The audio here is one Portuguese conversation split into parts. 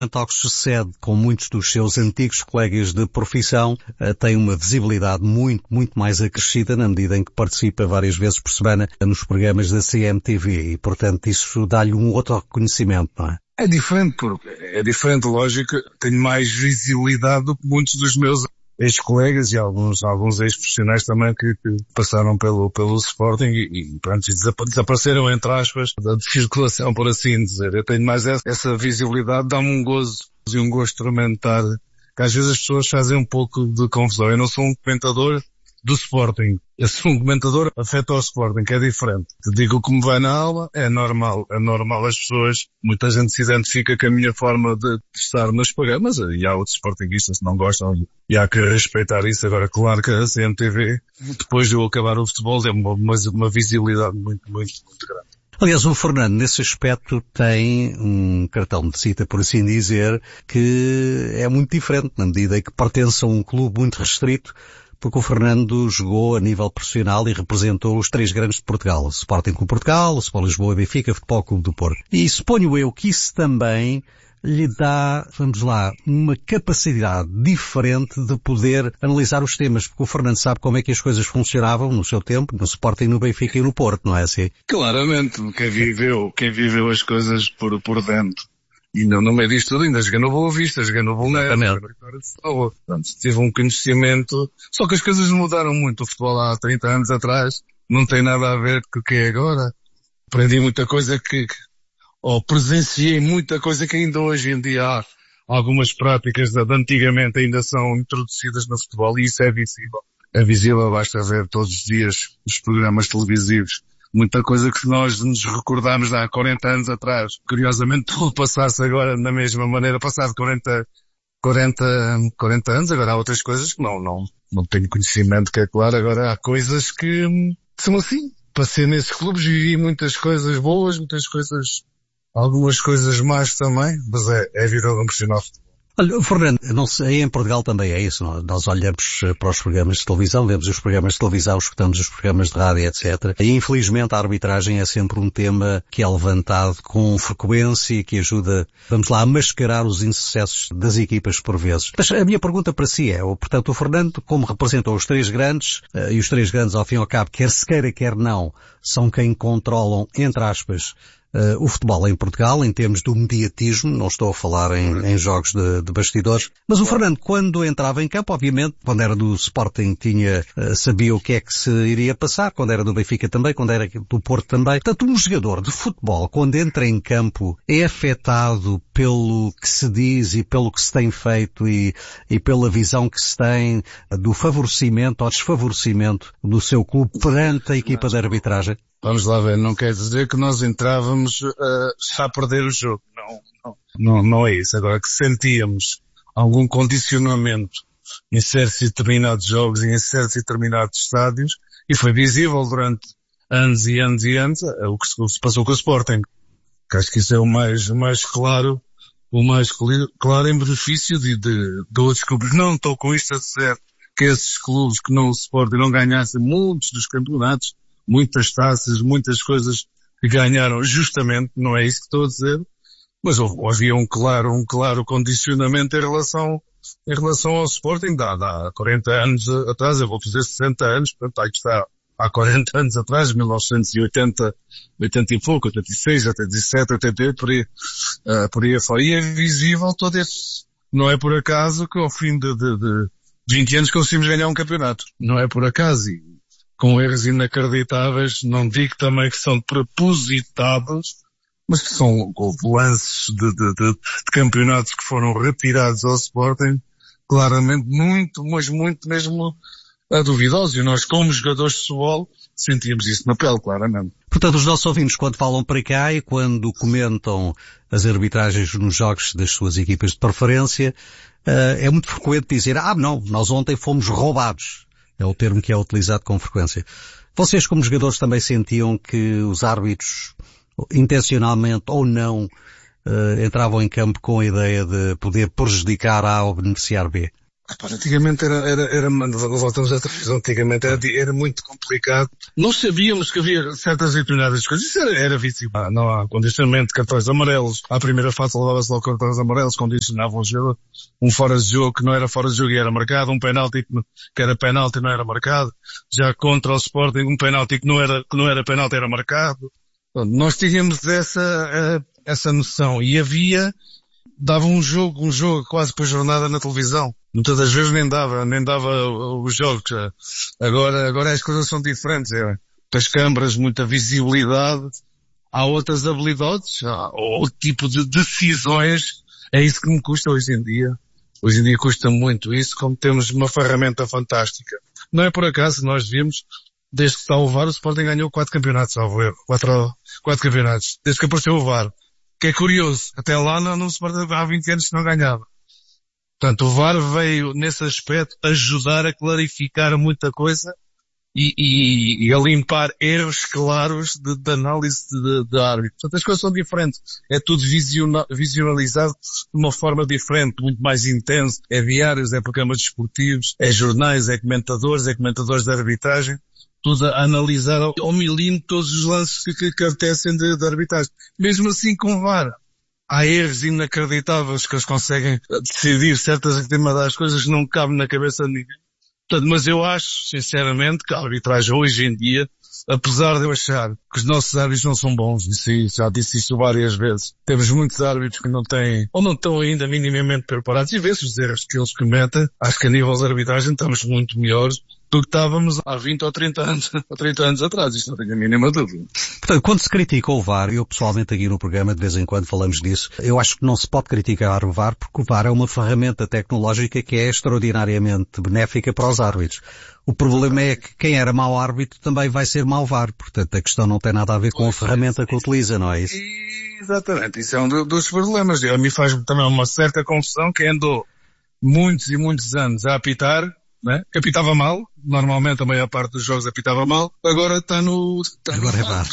ao que sucede com muitos dos seus antigos colegas de profissão, tem uma visibilidade muito, muito mais acrescida na medida em que participa várias vezes por semana nos programas da CMTV e, portanto, isso dá-lhe um outro reconhecimento, não é? É diferente, lógico, tenho mais visibilidade do que muitos dos meus ex-colegas e alguns ex-profissionais também que passaram pelo Sporting e pronto, desapareceram, entre aspas, da circulação, por assim dizer. Eu tenho mais essa visibilidade, dá-me um gozo e um gosto tremendar, que às vezes as pessoas fazem um pouco de confusão. Eu não sou um comentador do Sporting. Eu sou um comentador afeto ao Sporting, que é diferente. Te digo como vai na alma, é normal as pessoas, muita gente se identifica com a minha forma de estar nos programas, e há outros sportinguistas que não gostam, e há que respeitar isso. Agora, claro que a CMTV, depois de eu acabar o futebol, deu uma visibilidade muito, muito, muito grande. Aliás, o Fernando, nesse aspecto, tem um cartão de visita, por assim dizer, que é muito diferente, na medida em que pertence a um clube muito restrito, porque o Fernando jogou a nível profissional e representou os três grandes de Portugal, o Sporting Clube Portugal, o Sport Lisboa e Benfica, Futebol Clube do Porto. E suponho eu que isso também lhe dá, vamos lá, uma capacidade diferente de poder analisar os temas, porque o Fernando sabe como é que as coisas funcionavam no seu tempo, no Sporting, no Benfica e no Porto, não é assim? Claramente, quem viveu as coisas por dentro. E no meio disto tudo ainda joguei no Boa Vista, joguei no Bolonense, portanto, tive um conhecimento, só que as coisas mudaram muito. O futebol há 30 anos atrás não tem nada a ver com o que é agora. Aprendi muita coisa presenciei muita coisa que ainda hoje em dia há. Algumas práticas de antigamente ainda são introduzidas no futebol e isso é visível. É visível, basta ver todos os dias os programas televisivos. Muita coisa que nós nos recordamos de há 40 anos atrás. Curiosamente, tudo passasse agora da mesma maneira. Passado 40 anos, agora há outras coisas que não tenho conhecimento, que é claro. Agora há coisas que são assim. Passei nesses clubes, vivi muitas coisas boas, algumas coisas más também, mas é a vida de um profissional. Olha, Fernando, não sei, em Portugal também é isso, não? Nós olhamos para os programas de televisão, vemos os programas de televisão, escutamos os programas de rádio, etc. E infelizmente a arbitragem é sempre um tema que é levantado com frequência e que ajuda, vamos lá, a mascarar os insucessos das equipas por vezes. Mas a minha pergunta para si é, portanto, o Fernando, como representou os três grandes, e os três grandes ao fim e ao cabo, quer se queira, quer não, são quem controlam, entre aspas, o futebol em Portugal, em termos do mediatismo, não estou a falar em jogos de bastidores, mas o Fernando, quando entrava em campo, obviamente, quando era do Sporting sabia o que é que se iria passar, quando era do Benfica também, quando era do Porto também. Portanto, um jogador de futebol, quando entra em campo, é afetado pelo que se diz e pelo que se tem feito e pela visão que se tem do favorecimento ou desfavorecimento do seu clube perante a equipa de arbitragem? Vamos lá ver, não quer dizer que nós entrávamos já a perder o jogo. Não é isso. Agora que sentíamos algum condicionamento em certos e determinados jogos e em certos e determinados estádios, e foi visível durante anos e anos e anos o que se passou com o Sporting. Que acho que isso é o mais claro em benefício de outros clubes. Não estou com isto a dizer que esses clubes que não o Sporting não ganhassem muitos dos campeonatos, muitas taças, muitas coisas que ganharam justamente, não é isso que estou a dizer, mas havia um claro condicionamento em relação ao Sporting, há 40 anos atrás, eu vou fazer 60 anos, portanto, aí está, há 40 anos atrás, 1980, 80 e pouco, 86, 87, 88, por aí afora, e é visível todo esse, não é por acaso que ao fim de 20 anos conseguimos ganhar um campeonato, não é por acaso, e com erros inacreditáveis, não digo também que são propositados, mas que são lances de campeonatos que foram retirados ao Sporting, claramente muito, mas muito mesmo duvidosos. E nós, como jogadores de futebol, sentíamos isso na pele, claramente. Portanto, os nossos ouvintes, quando falam para cá e quando comentam as arbitragens nos jogos das suas equipas de preferência, é muito frequente dizer, não, nós ontem fomos roubados. É o termo que é utilizado com frequência. Vocês, como jogadores, também sentiam que os árbitros, intencionalmente ou não, entravam em campo com a ideia de poder prejudicar A ou beneficiar B? Antigamente voltamos à televisão, antigamente era muito complicado. Nós sabíamos que havia certas e determinadas coisas, isso era visível. Não há condicionamento de cartões amarelos. À primeira fase levava-se logo cartões amarelos, condicionavam o jogo. Um fora de jogo que não era fora de jogo e era marcado, um penalti que era penalti e não era marcado. Já contra o Sporting, um penalti que não era penalti era marcado. Nós tínhamos essa noção e dava um jogo quase por jornada na televisão. Muitas das vezes nem dava os jogos. Agora as coisas são diferentes. Muitas câmaras, muita visibilidade. Há outras habilidades, há outro tipo de decisões. É isso que me custa hoje em dia. Hoje em dia custa muito isso, como temos uma ferramenta fantástica. Não é por acaso, nós vimos, desde que está o VAR, o Sporting ganhou 4 campeonatos, salvo erro. 4 campeonatos. Desde que apareceu o VAR. Que é curioso. Até lá no Sporting há 20 anos que não ganhava. Portanto, o VAR veio, nesse aspecto, ajudar a clarificar muita coisa e a limpar erros claros de análise de árbitro. Portanto, as coisas são diferentes. É tudo visualizado de uma forma diferente, muito mais intenso. É diários, é programas desportivos, é jornais, é comentadores de arbitragem. Tudo a analisar ao milímetro todos os lances que acontecem de arbitragem. Mesmo assim com o VAR. Há erros inacreditáveis que eles conseguem decidir certas determinadas coisas que não cabem na cabeça de ninguém. Portanto, mas eu acho, sinceramente, que a arbitragem hoje em dia, apesar de eu achar que os nossos árbitros não são bons, já disse isso várias vezes, temos muitos árbitros que não têm, ou não estão ainda minimamente preparados, e vê-se os erros que eles cometem, acho que a nível de arbitragem estamos muito melhores do que estávamos há 20 ou 30 anos atrás, isto não tenho a mínima dúvida. Portanto, quando se critica o VAR, eu pessoalmente aqui no programa de vez em quando falamos disso, eu acho que não se pode criticar o VAR porque o VAR é uma ferramenta tecnológica que é extraordinariamente benéfica para os árbitros. O problema é que quem era mau árbitro também vai ser mau VAR, portanto a questão não tem nada a ver com a ferramenta que utiliza, não é isso? Exatamente, isso é um dos problemas. A mim faz também uma certa confusão que andou muitos e muitos anos a apitar, né? Que apitava mal, normalmente a maior parte dos jogos apitava mal, agora está no VAR.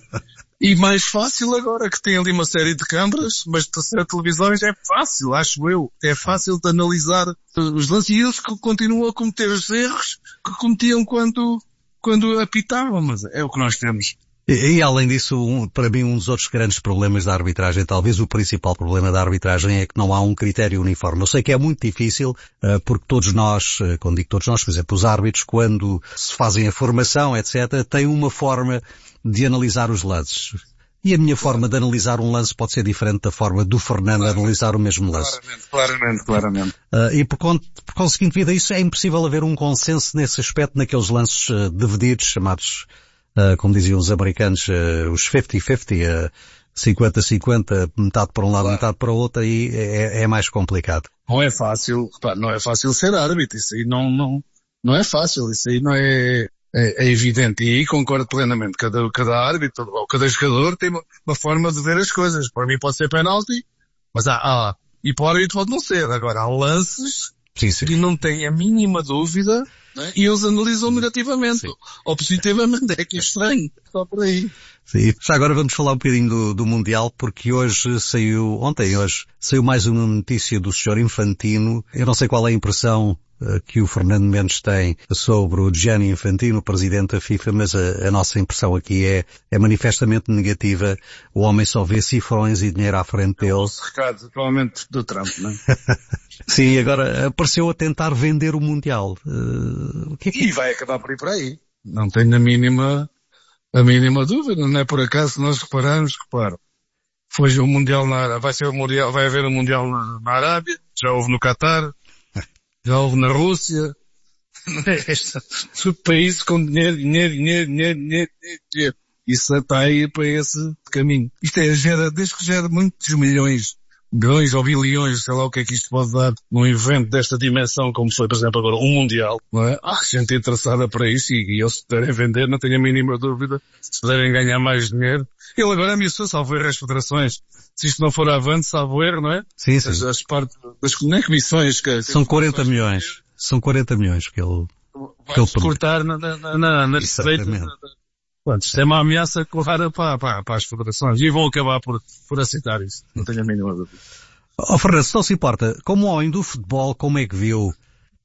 E mais fácil agora que tem ali uma série de câmaras, mas terceira televisões é fácil, acho eu. É fácil de analisar os lances e eles que continuam a cometer os erros que cometiam quando apitavam, mas é o que nós temos. E além disso, para mim um dos outros grandes problemas da arbitragem, talvez o principal problema da arbitragem é que não há um critério uniforme. Eu sei que é muito difícil, porque todos nós, quando digo todos nós, por exemplo, os árbitros, quando se fazem a formação, etc., têm uma forma de analisar os lances. E a minha forma de analisar um lance pode ser diferente da forma do Fernando analisar o mesmo lance. Claramente. E por conseguinte, devido a isso, é impossível haver um consenso nesse aspecto, naqueles lances divididos, chamados, como diziam os americanos, os 50-50, 50-50, metade para um lado, metade para o outro, e é mais complicado. Não é fácil, não é fácil ser árbitro, isso aí não é fácil, isso aí não é evidente, e aí concordo plenamente, cada árbitro, ou cada jogador tem uma forma de ver as coisas. Para mim pode ser penalti, mas e para o árbitro pode não ser. Agora, há lances que não têm a mínima dúvida, né? E eles analisam negativamente, ou positivamente, é que é estranho, só por aí. Sim. Já agora vamos falar um bocadinho do Mundial, porque hoje saiu mais uma notícia do Sr. Infantino. Eu não sei qual é a impressão que o Fernando Mendes tem sobre o Gianni Infantino, presidente da FIFA, mas a nossa impressão aqui é manifestamente negativa. O homem só vê cifrões e dinheiro à frente dele. É o recado, atualmente, do Trump, não é? Sim, agora apareceu a tentar vender o Mundial. E vai acabar por ir por aí. Não tenho a mínima dúvida, não é por acaso que nós reparamos, foi o Mundial vai haver um Mundial na Arábia, já houve no Qatar, já houve na Rússia, países com dinheiro. Isso está aí para esse caminho. Isto desde que gera muitos milhões ou bilhões, sei lá o que é que isto pode dar num evento desta dimensão, como foi, por exemplo, agora um Mundial, não é? Gente interessada para isso, e eles se puderem vender, não tenho a mínima dúvida, se puderem ganhar mais dinheiro. Ele agora ameaçou, salvo erro, as federações. Se isto não for avante, salvo erro, não é? Sim. As partes das comissões que... São 40 milhões. São 40 milhões que ele... Vai cortar na receita. Pronto, isto é uma ameaça clara para as federações e vão acabar por aceitar isso. Não tenho a mínima dúvida. Fernando, se não se importa, como homem do futebol, como é que viu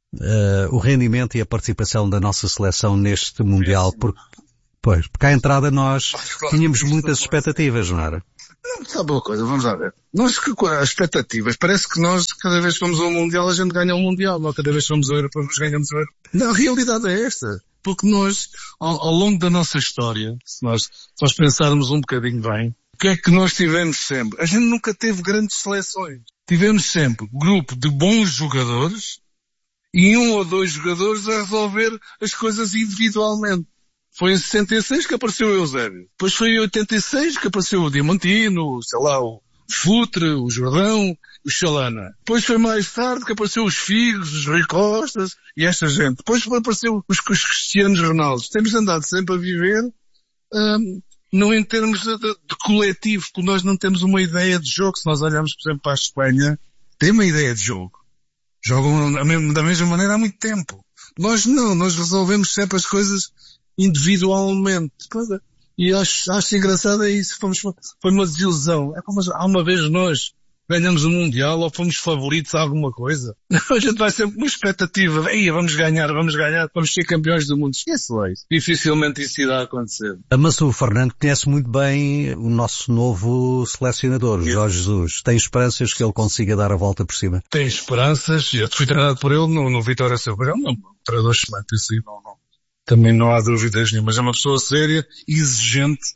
o rendimento e a participação da nossa seleção neste Mundial, porque à entrada nós tínhamos muitas expectativas, não era? Não, sabe uma coisa, vamos lá ver. Nós, as expectativas, parece que nós, cada vez que vamos ao Mundial, a gente ganha um Mundial. Nós, cada vez que vamos ao Europeu, nós ganhamos o Europeu. Não, a realidade é esta. Porque nós, ao longo da nossa história, se nós pensarmos um bocadinho bem, o que é que nós tivemos sempre? A gente nunca teve grandes seleções. Tivemos sempre um grupo de bons jogadores e 1 ou 2 jogadores a resolver as coisas individualmente. Foi em 66 que apareceu o Eusébio. Depois foi em 86 que apareceu o Diamantino, sei lá, o Futre, o Jordão, o Chalana. Depois foi mais tarde que apareceu os Figos, os Rui Costas e esta gente. Depois apareceu os Cristianos Ronaldos. Temos andado sempre a viver, não em termos de coletivo, porque nós não temos uma ideia de jogo. Se nós olharmos, por exemplo, para a Espanha, tem uma ideia de jogo. Jogam da mesma maneira há muito tempo. Nós não, nós resolvemos sempre as coisas individualmente. E acho engraçado é isso. Foi uma desilusão. É como há uma vez nós ganhamos o Mundial ou fomos favoritos a alguma coisa. A gente vai sempre com uma expectativa. Ei, vamos ganhar, vamos ser campeões do mundo. Esquece lá isso. Dificilmente isso irá acontecer. Mas o Fernando conhece muito bem o nosso novo selecionador, Jorge Jesus. Tem esperanças que ele consiga dar a volta por cima? Tem esperanças. Eu fui treinado por ele no Vitória Sobral. Não, treinador excelente, isso aí não. Também não há dúvidas nenhumas. É uma pessoa séria, exigente,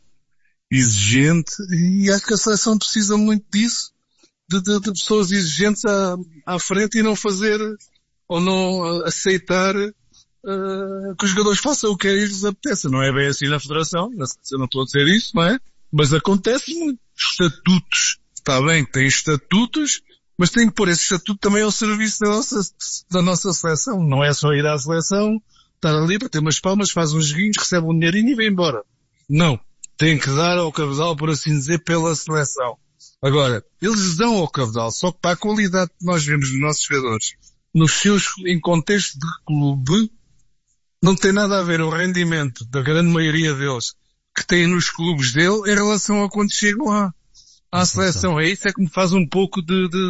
e acho que a seleção precisa muito disso, de pessoas exigentes à frente e não fazer, ou não aceitar, que os jogadores façam o que lhes apeteça. Não é bem assim na Federação, eu não estou a dizer isso, não é? Mas acontece muito. Estatutos. Está bem, tem estatutos, mas tem que pôr esse estatuto também ao serviço da nossa seleção. Não é só ir à seleção, estar ali para ter umas palmas, faz uns joguinhos, recebe um dinheirinho e vai embora. Não. Tem que dar ao cabedal, por assim dizer, pela seleção. Agora, eles dão ao cabedal, só que para a qualidade que nós vemos nos nossos jogadores, em contexto de clube, não tem nada a ver o rendimento da grande maioria deles que têm nos clubes dele em relação a quando chegam à seleção. É isso, é que me faz um pouco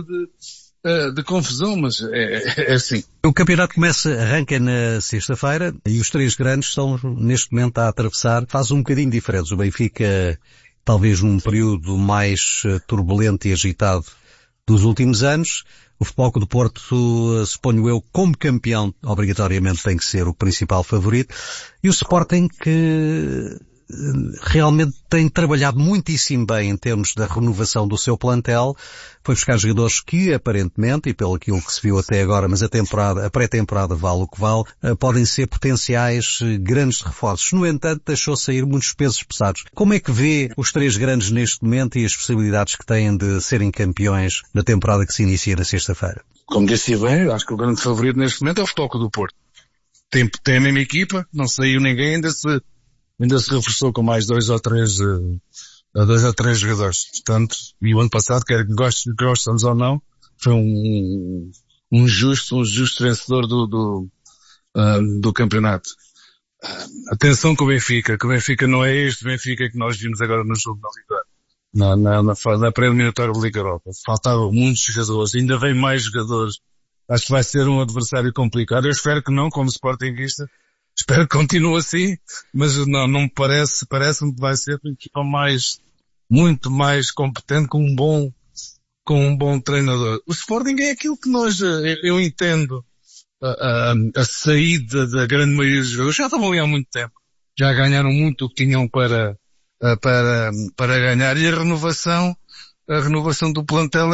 de confusão, mas é assim. O campeonato arranca na sexta-feira e os 3 grandes estão neste momento a atravessar fases um bocadinho diferentes. O Benfica, talvez num período mais turbulento e agitado dos últimos anos. O Futebol Clube do Porto, suponho eu, como campeão, obrigatoriamente tem que ser o principal favorito. E o Sporting, que realmente tem trabalhado muitíssimo bem em termos da renovação do seu plantel, foi buscar jogadores que aparentemente, e pelo aquilo que se viu até agora, mas a pré-temporada vale o que vale, podem ser potenciais grandes reforços. No entanto, deixou sair muitos pesos pesados. Como é que vê os 3 grandes neste momento e as possibilidades que têm de serem campeões na temporada que se inicia na sexta-feira? Como disse bem, acho que o grande favorito neste momento é o Futebol Clube do Porto. Tem a mesma equipa, não saiu ninguém, ainda se reforçou com mais 2 ou 3 jogadores. Portanto, e o ano passado, quer que gostamos ou não, foi um justo vencedor do campeonato. Atenção com o Benfica, que o Benfica não é este Benfica que nós vimos agora no jogo da Liga, na pré-eliminatória da Liga Europa. Faltavam muitos jogadores, ainda vem mais jogadores. Acho que vai ser um adversário complicado. Eu espero que não, como sportinguista. Espero que continue assim, mas não me parece-me que vai ser uma equipa muito mais competente, com um bom treinador. O Sporting é aquilo que eu entendo, a saída da grande maioria dos jogadores, já estavam ali há muito tempo, já ganharam muito o que tinham para ganhar, e a renovação do plantel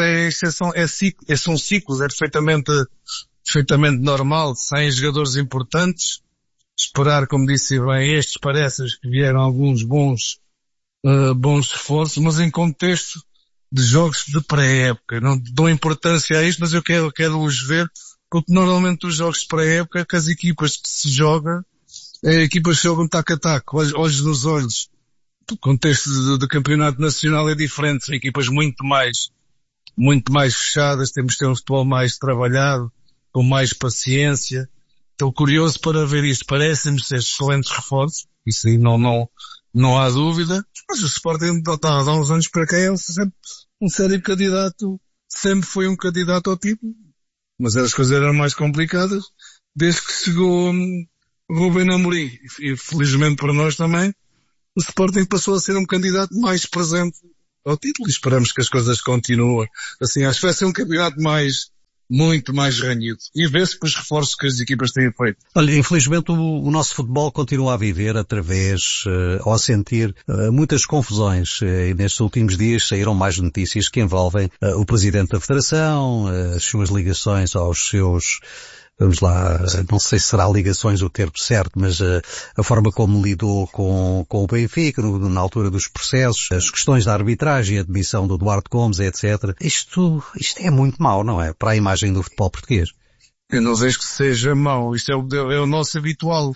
são ciclos, é perfeitamente normal, saem jogadores importantes. Esperar, como disse bem, estes parecem que vieram alguns bons esforços, mas em contexto de jogos de pré-época. Não dou importância a isto, mas eu quero-os ver, porque normalmente os jogos de pré-época, que as equipas que se jogam, equipas que jogam taco a taco, olhos nos olhos. O contexto do campeonato nacional é diferente, são equipas muito mais fechadas, temos de ter um futebol mais trabalhado, com mais paciência. Estou curioso para ver isto. Parecem-me ser excelentes reforços. Isso aí não há dúvida. Mas o Sporting há uns anos para cá é sempre um sério candidato. Sempre foi um candidato ao título. Mas as coisas eram mais complicadas desde que chegou Ruben Amorim. E felizmente para nós também, o Sporting passou a ser um candidato mais presente ao título e esperamos que as coisas continuem. Assim, acho que vai ser um campeonato muito mais renhido. E vê-se pelos reforços que as equipas têm feito. Olha, infelizmente o nosso futebol continua a viver através, ou a sentir, muitas confusões. E nestes últimos dias saíram mais notícias que envolvem o Presidente da Federação, as suas ligações aos seus, vamos lá, não sei se será ligações o termo certo, mas a forma como lidou com o Benfica na altura dos processos, as questões da arbitragem, a demissão do Duarte Gomes, etc. Isto é muito mau, não é? Para a imagem do futebol português. Eu não vejo que seja mau. Isto é o nosso habitual.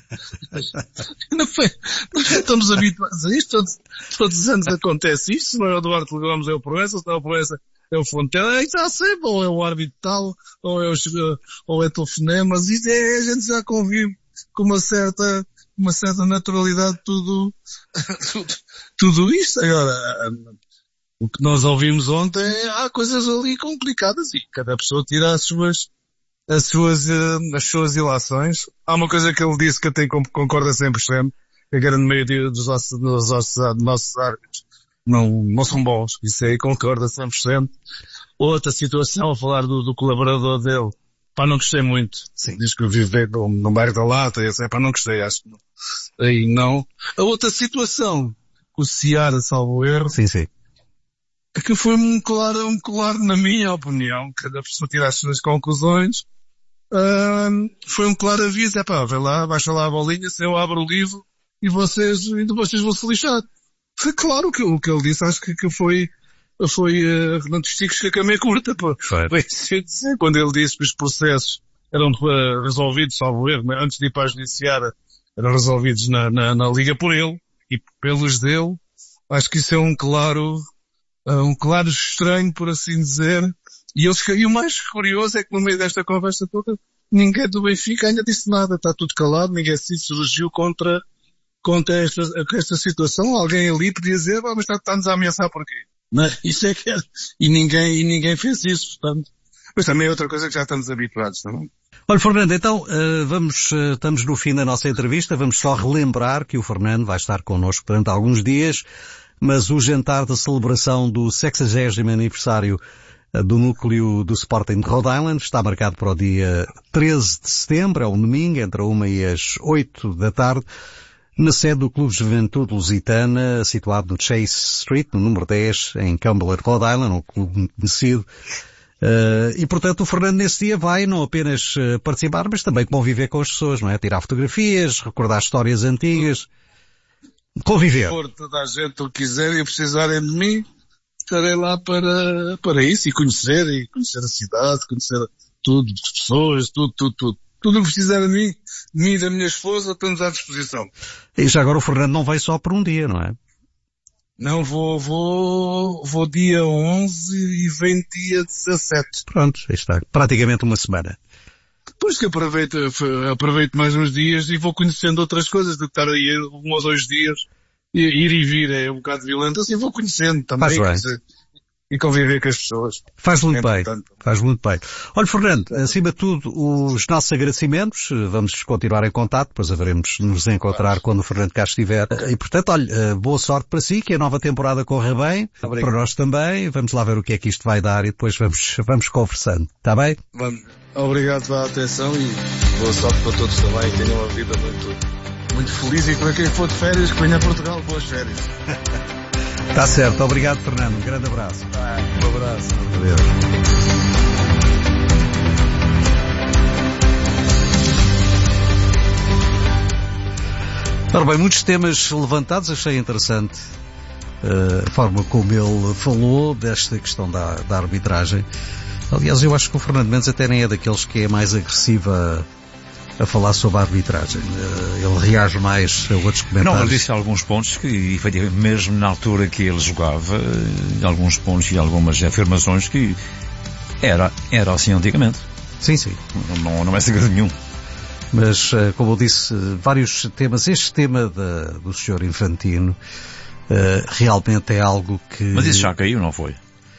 Nós estamos habituados a isto. Todos os anos acontece isto. Se não é o Duarte Gomes, é o Proença. Se não é o Proença, é o Fontela. Está sempre. Ou é o árbitro tal, ou é telefonemas. Isto a gente já convive com uma certa naturalidade tudo isto. Agora, o que nós ouvimos ontem, há coisas ali complicadas e cada pessoa tira as suas ilações. Há uma coisa que ele disse que até concorda 100%, que a grande maioria dos nossos árbitros não são bons. Isso aí concorda 100%. Outra situação, a falar do colaborador dele, não gostei muito. Sim. Diz que vive no bairro da Lata, e assim, não gostei, acho que não. Aí não. A outra situação, com o Seara, salvo erro. Sim, sim. Que foi um claro, na minha opinião, cada pessoa tira as suas conclusões. Foi um claro aviso, vê lá, baixa lá a bolinha, se eu abro o livro e vocês vão se lixar. Foi claro o que ele disse, acho que foi Renato Esticos que a cama é curta, pô. Quando ele disse que os processos eram resolvidos, salvo erro, antes de ir para a judiciária, eram resolvidos na Liga por ele, e pelos dele, acho que isso é um claro estranho, por assim dizer. E o mais curioso é que no meio desta conversa toda, ninguém do Benfica ainda disse nada, está tudo calado, ninguém se surgiu contra esta situação. Alguém ali podia dizer, mas está-nos a ameaçar por quê? Mas isso é que é. E ninguém fez isso, portanto. Mas também é outra coisa que já estamos habituados também. Olha, Fernando, então, estamos no fim da nossa entrevista, vamos só relembrar que o Fernando vai estar connosco durante alguns dias, mas o jantar de celebração do 60º aniversário do núcleo do Sporting de Rhode Island está marcado para o dia 13 de setembro, é um domingo, entre 1 e as 8 da tarde, na sede do Clube de Juventude Lusitana, situado no Chase Street, no número 10, em Cumberland, Rhode Island, um clube muito conhecido. E, portanto, o Fernando nesse dia vai não apenas participar, mas também conviver com as pessoas, não é? Tirar fotografias, recordar histórias antigas, conviver. Se for toda a gente o quiser e precisarem de mim, estarei lá para isso e conhecer a cidade, conhecer tudo, as pessoas, tudo. Tudo o que precisarem de mim e da minha esposa, estamos à disposição. E já agora o Fernando não vai só por um dia, não é? Não, vou dia 11 e vem dia 17. Pronto, aí está. Praticamente uma semana. Depois que aproveito mais uns dias e vou conhecendo outras coisas, do que estar aí 1 ou 2 dias, ir e vir é um bocado violento, assim vou conhecendo também. E conviver com as pessoas. Faz muito bem. Olha, Fernando, acima de tudo, os nossos agradecimentos, vamos continuar em contato, depois haveremos de nos encontrar quando o Fernando cá estiver. E, portanto, olha, boa sorte para si, que a nova temporada corra bem, para nós também, vamos lá ver o que é que isto vai dar e depois vamos conversando, está bem? Vamos. Obrigado pela atenção e boa sorte para todos também, que tenham uma vida muito feliz e para quem for de férias, que venha a Portugal, boas férias. Está certo. Obrigado, Fernando. Um grande abraço. Um abraço. Adeus. Ora bem, muitos temas levantados, achei interessante a forma como ele falou desta questão da arbitragem. Aliás, eu acho que o Fernando Mendes até nem é daqueles que é mais agressiva a falar sobre a arbitragem. Ele reage mais a outros comentários. Não, ele disse alguns pontos que, efetivamente, mesmo na altura que ele jogava, alguns pontos e algumas afirmações que era assim antigamente. Sim. Não é segredo nenhum. Mas, como eu disse, vários temas. Este tema do Sr. Infantino realmente é algo que... Mas isso já caiu, não foi?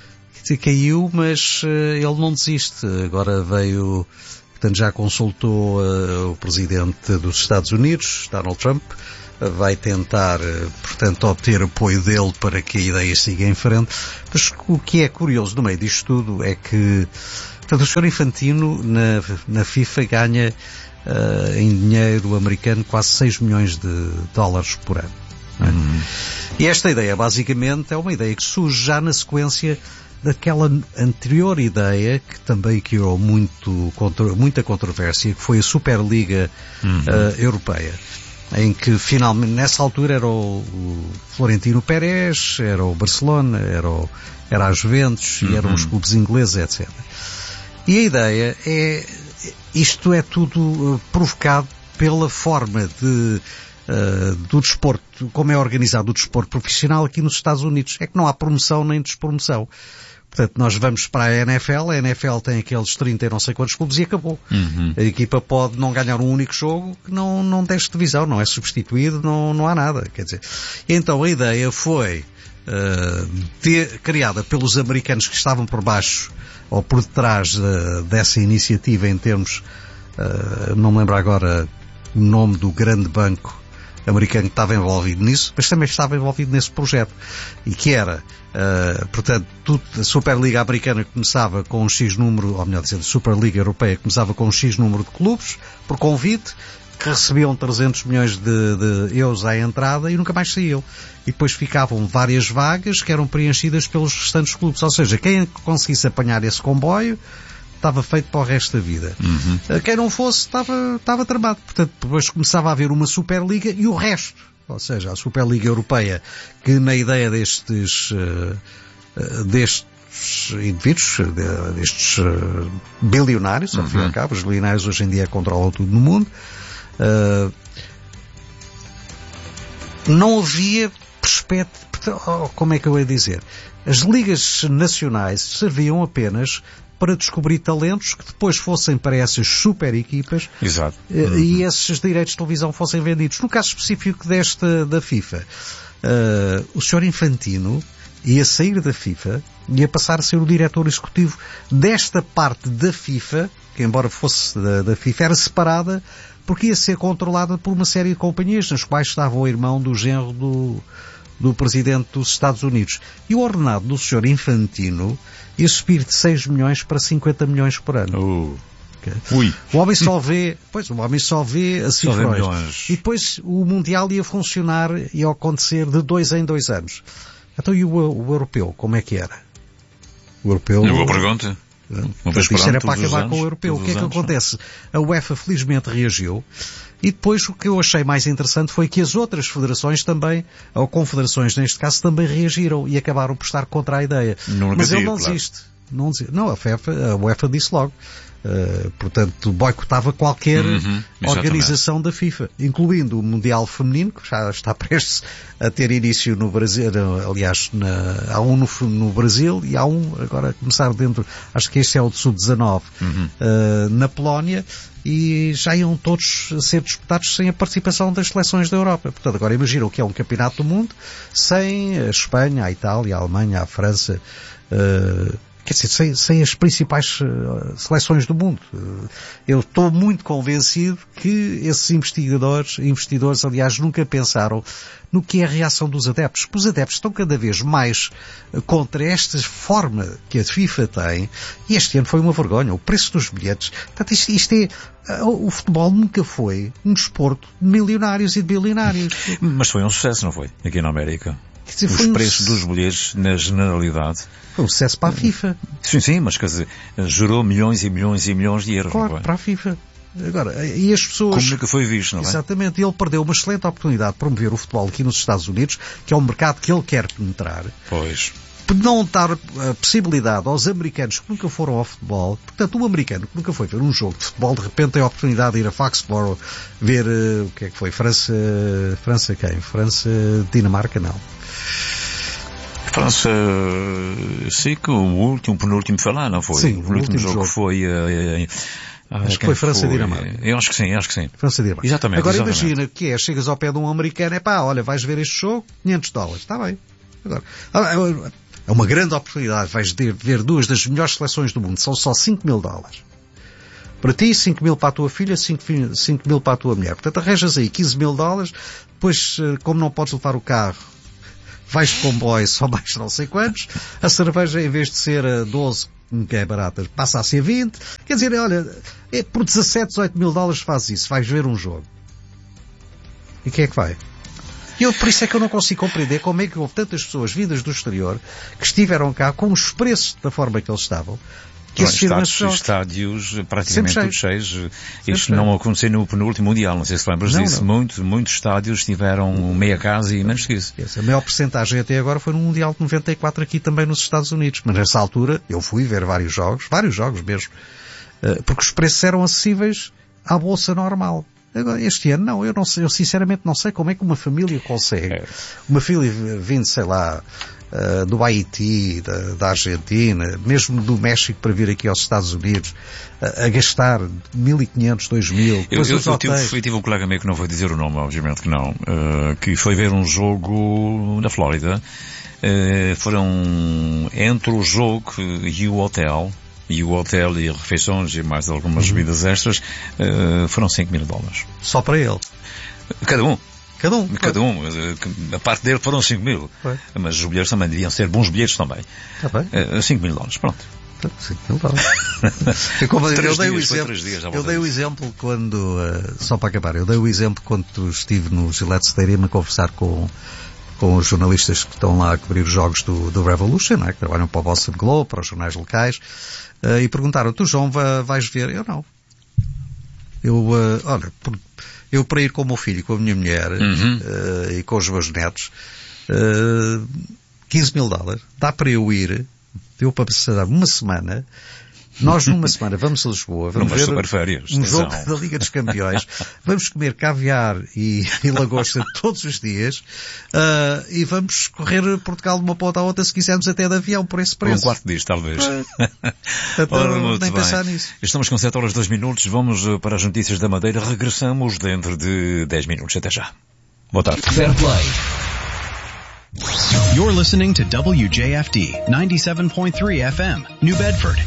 caiu, mas ele não desiste. Agora veio, portanto já consultou o presidente dos Estados Unidos, Donald Trump, vai tentar, portanto, obter apoio dele para que a ideia siga em frente. Mas o que é curioso no meio disto tudo é que, portanto, o Sr. Infantino na FIFA ganha em dinheiro americano quase 6 milhões de dólares por ano. E esta ideia, basicamente, é uma ideia que surge já na sequência daquela anterior ideia que também criou muita controvérsia, que foi a Superliga Europeia, em que finalmente, nessa altura, era o Florentino Pérez, era o Barcelona, era a Juventus, e eram os clubes ingleses, etc. E a ideia é, isto é tudo provocado pela forma do desporto, como é organizado o desporto profissional aqui nos Estados Unidos. É que não há promoção nem despromoção. Portanto, nós vamos para a NFL tem aqueles 30 e não sei quantos clubes e acabou. A equipa pode não ganhar um único jogo que não desce divisão, não é substituído, não há nada. Quer dizer, então a ideia foi criada pelos americanos que estavam por baixo ou por detrás dessa iniciativa em termos, não me lembro agora o nome do grande banco americano que estava envolvido nisso, mas também estava envolvido nesse projeto. E que era, portanto, a Superliga Americana começava com um X número, ou melhor dizendo, a Superliga Europeia começava com um X número de clubes, por convite, que recebiam 300 milhões de euros à entrada e nunca mais saíam. E depois ficavam várias vagas que eram preenchidas pelos restantes clubes. Ou seja, quem conseguisse apanhar esse comboio estava feito para o resto da vida. Quem não fosse estava tramado. Portanto, depois começava a haver uma Superliga e o resto, ou seja, a Superliga Europeia, que na ideia destes indivíduos, destes bilionários, ao fim e ao cabo, os bilionários hoje em dia controlam tudo no mundo, não havia perspectiva, como é que eu ia dizer? As ligas nacionais serviam apenas para descobrir talentos que depois fossem para essas super equipas. Exato. E esses direitos de televisão fossem vendidos. No caso específico da FIFA, o Sr. Infantino ia sair da FIFA e ia passar a ser o diretor executivo desta parte da FIFA, que embora fosse da FIFA, era separada porque ia ser controlada por uma série de companhias, nas quais estava o irmão do genro do presidente dos Estados Unidos. E o ordenado do Sr. Infantino ia subir de 6 milhões para 50 milhões por ano. Ui. O homem só vê a cifrões. E depois o Mundial ia funcionar, ia acontecer de 2 em 2 anos. Então e o europeu, como é que era? O europeu... Boa pergunta. Portanto, isto era para acabar com o europeu. O que é que acontece? A UEFA felizmente reagiu. E depois o que eu achei mais interessante foi que as outras federações também, ou confederações neste caso, também reagiram e acabaram por estar contra a ideia. Mas ele não desiste. Não, a UEFA disse logo. Portanto, boicotava qualquer organização da FIFA, incluindo o Mundial Feminino, que já está prestes a ter início no Brasil. Aliás, há um no Brasil e há um agora a começar dentro, acho que este é o de Sub-19, na Polónia, e já iam todos ser disputados sem a participação das seleções da Europa. Portanto, agora imagina o que é um campeonato do mundo sem a Espanha, a Itália, a Alemanha, a França, quer dizer, sem as principais seleções do mundo. Eu estou muito convencido que esses investidores, aliás, nunca pensaram no que é a reação dos adeptos. Porque os adeptos estão cada vez mais contra esta forma que a FIFA tem, e este ano foi uma vergonha. O preço dos bilhetes. Portanto, isto é... O futebol nunca foi um desporto de milionários e de bilionários. Mas foi um sucesso, não foi? Aqui na América. Dizer, os preços dos bilhetes, na generalidade... Foi um sucesso para a FIFA. Sim, mas quer dizer, gerou milhões e milhões e milhões de euros. Claro, para a FIFA. Agora, e as pessoas... Como nunca foi visto, não é? Exatamente, e ele perdeu uma excelente oportunidade de promover o futebol aqui nos Estados Unidos, que é um mercado que ele quer penetrar. Pois. Por não dar a possibilidade aos americanos que nunca foram ao futebol. Portanto, um americano que nunca foi ver um jogo de futebol, de repente tem a oportunidade de ir a Foxborough ver o que é que foi? França quem? Dinamarca, não. França, sei que o penúltimo foi lá, não foi? Sim, o último jogo foi... acho que foi França-Dinamarca. Eu acho que sim. França-Dinamarca. Exatamente. Agora imagina que chegas ao pé de um americano, olha, vais ver este jogo, $500. Está bem. Agora, É uma grande oportunidade. Vais ver duas das melhores seleções do mundo. São só $5.000. Para ti, 5.000 para a tua filha, 5.000 para a tua mulher. Portanto, arranjas aí $15.000. Depois, como não podes levar o carro, vais de comboio só mais não sei quantos. A cerveja, em vez de ser 12, que é barata, passa a ser 20. Quer dizer, olha, por 17, $18.000 fazes isso. Vais ver um jogo. E quem é que vai? Por isso é que eu não consigo compreender como é que houve tantas pessoas vindas do exterior que estiveram cá com os preços da forma que eles estavam. Estádios praticamente todos cheios. Isto não aconteceu no penúltimo Mundial, não sei se lembras disso. Muitos estádios tiveram meia casa e menos que isso. A maior percentagem até agora foi no Mundial de 94 aqui também nos Estados Unidos. Mas nessa altura eu fui ver vários jogos mesmo, porque os preços eram acessíveis à bolsa normal. Agora, este ano não, eu sinceramente não sei como é que uma família consegue. Uma família vindo, sei lá, do Haiti, da Argentina, mesmo do México para vir aqui aos Estados Unidos, a gastar 1.500, 2.000. Eu tive um colega meu que não vou dizer o nome, obviamente que não, que foi ver um jogo na Flórida. Foram entre o jogo e o hotel e refeições e mais algumas bebidas extras, foram $5.000. Só para ele? Cada um. A parte dele foram 5.000. Mas os bilhetes também deviam ser bons bilhetes também. Está bem. $5.000, pronto. $5.000. Eu dei o exemplo quando, só para acabar, quando estive no Gillette Stadium a conversar com os jornalistas que estão lá a cobrir os jogos do Revolution, que trabalham para o Boston Globe, para os jornais locais, e perguntaram, tu João vais ver? Eu não. Eu para ir com o meu filho, com a minha mulher, e com os meus netos, $15.000, dá para eu ir, deu para passar uma semana. Nós numa semana vamos a Lisboa, vamos ver um jogo da Liga dos Campeões, vamos comer caviar e lagosta todos os dias, e vamos correr Portugal de uma ponta à outra, se quisermos até de avião, por esse preço. Um quarto disto, talvez. Nem pensar nisso. Estamos com 7:02, vamos para as notícias da Madeira, regressamos dentro de 10 minutos. Até já. Boa tarde. Fair Play. You're listening to WJFD 97.3 FM, New Bedford.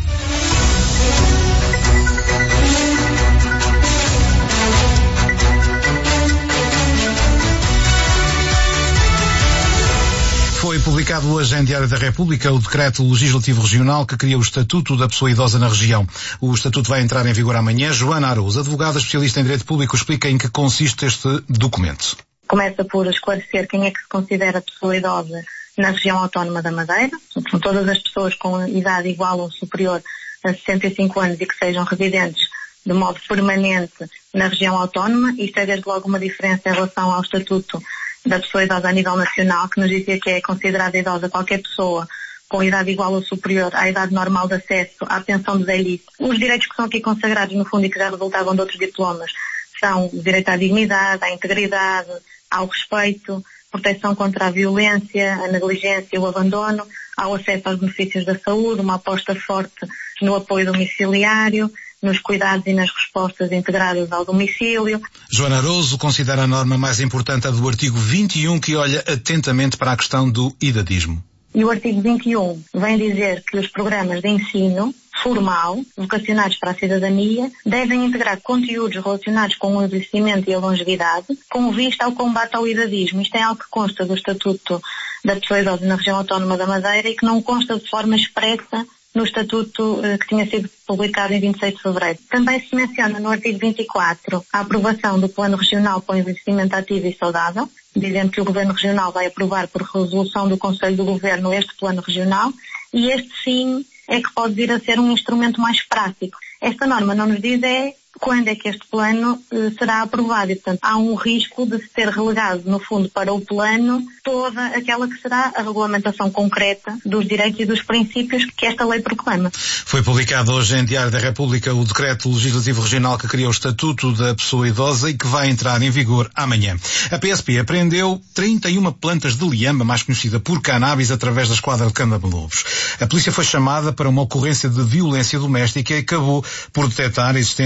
Foi publicado hoje em Diário da República o Decreto Legislativo Regional que cria o Estatuto da Pessoa Idosa na região. O Estatuto vai entrar em vigor amanhã. Joana Araújo, advogada especialista em Direito Público, explica em que consiste este documento. Começa por esclarecer quem é que se considera pessoa idosa na região autónoma da Madeira. São todas as pessoas com idade igual ou superior a 65 anos e que sejam residentes de modo permanente na região autónoma. Isto é desde logo uma diferença em relação ao Estatuto da Pessoa Idosa a nível nacional, que nos dizia que é considerada idosa qualquer pessoa com idade igual ou superior à idade normal de acesso à pensão de velhice. Os direitos que são aqui consagrados, no fundo, e que já resultavam de outros diplomas, são o direito à dignidade, à integridade, ao respeito, proteção contra a violência, a negligência, o abandono, ao acesso aos benefícios da saúde, uma aposta forte no apoio domiciliário, nos cuidados e nas respostas integradas ao domicílio. Joana Araújo considera a norma mais importante a do artigo 21, que olha atentamente para a questão do idadismo. E o artigo 21 vem dizer que os programas de ensino formal, vocacionados para a cidadania, devem integrar conteúdos relacionados com o envelhecimento e a longevidade, com vista ao combate ao idadismo. Isto é algo que consta do Estatuto da Pessoa Idosa na região autónoma da Madeira e que não consta de forma expressa no Estatuto que tinha sido publicado em 26 de fevereiro. Também se menciona no artigo 24 a aprovação do Plano Regional para o Envelhecimento Ativo e Saudável, dizendo que o Governo Regional vai aprovar por resolução do Conselho do Governo este Plano Regional, e este sim é que pode vir a ser um instrumento mais prático. Esta norma não nos diz quando é que este plano será aprovado e, portanto, há um risco de se ter relegado, no fundo, para o plano toda aquela que será a regulamentação concreta dos direitos e dos princípios que esta lei proclama. Foi publicado hoje em Diário da República o Decreto Legislativo Regional que cria o Estatuto da Pessoa Idosa e que vai entrar em vigor amanhã. A PSP apreendeu 31 plantas de liamba, mais conhecida por cannabis, através da esquadra de Candamalubos. A polícia foi chamada para uma ocorrência de violência doméstica e acabou por detectar a existência de diversos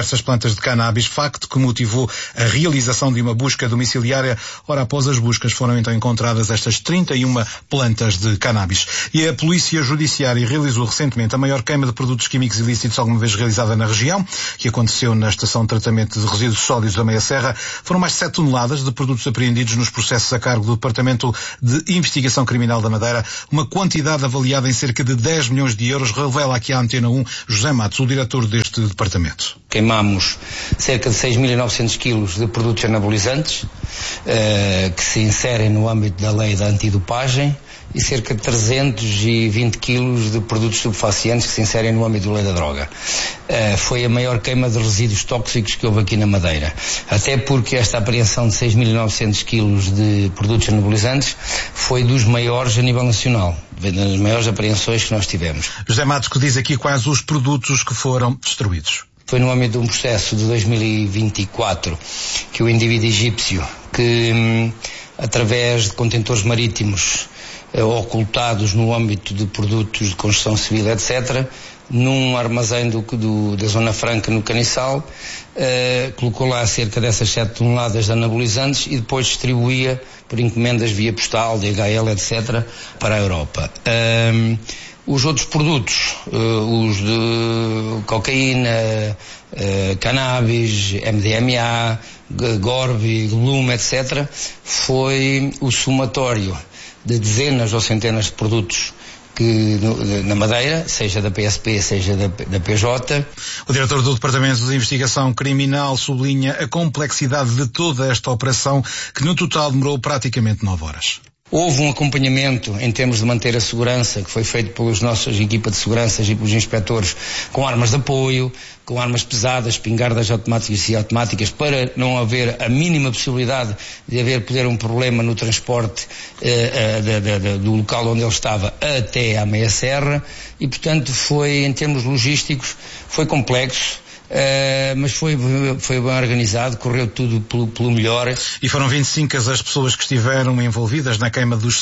diversas plantas de cannabis, facto que motivou a realização de uma busca domiciliária. Ora, após as buscas foram então encontradas estas 31 plantas de cannabis. E a Polícia Judiciária realizou recentemente a maior queima de produtos químicos ilícitos alguma vez realizada na região, que aconteceu na Estação de Tratamento de Resíduos Sólidos da Meia Serra. Foram mais de 7 toneladas de produtos apreendidos nos processos a cargo do Departamento de Investigação Criminal da Madeira. Uma quantidade avaliada em cerca de 10 milhões de euros, revela aqui à Antena 1 José Matos, o diretor deste departamento. Queimamos cerca de 6.900 quilos de produtos anabolizantes, que se inserem no âmbito da lei da antidopagem, e cerca de 320 quilos de produtos estupefacientes que se inserem no âmbito da lei da droga. Foi a maior queima de resíduos tóxicos que houve aqui na Madeira. Até porque esta apreensão de 6.900 quilos de produtos anabolizantes foi dos maiores a nível nacional, das maiores apreensões que nós tivemos. José Matos, que diz aqui quais os produtos que foram destruídos. Foi no âmbito de um processo de 2024 que o indivíduo egípcio, que através de contentores marítimos ocultados no âmbito de produtos de construção civil, etc., num armazém da Zona Franca, no Caniçal, colocou lá cerca dessas 7 toneladas de anabolizantes e depois distribuía por encomendas via postal, DHL, etc., para a Europa. Os outros produtos, os de cocaína, cannabis, MDMA, Gorbi, Lume, etc., foi o somatório de dezenas ou centenas de produtos que na Madeira, seja da PSP, seja da PJ. O diretor do Departamento de Investigação Criminal sublinha a complexidade de toda esta operação, que no total demorou praticamente 9 horas. Houve um acompanhamento em termos de manter a segurança, que foi feito pelas nossas equipas de segurança e pelos inspectores, com armas de apoio, com armas pesadas, espingardas automáticas e automáticas, para não haver a mínima possibilidade de poder um problema no transporte do local onde ele estava até à Meia Serra, e portanto foi, em termos logísticos, foi complexo. Mas foi bem organizado, correu tudo pelo melhor. E foram 25 as pessoas que estiveram envolvidas na queima dos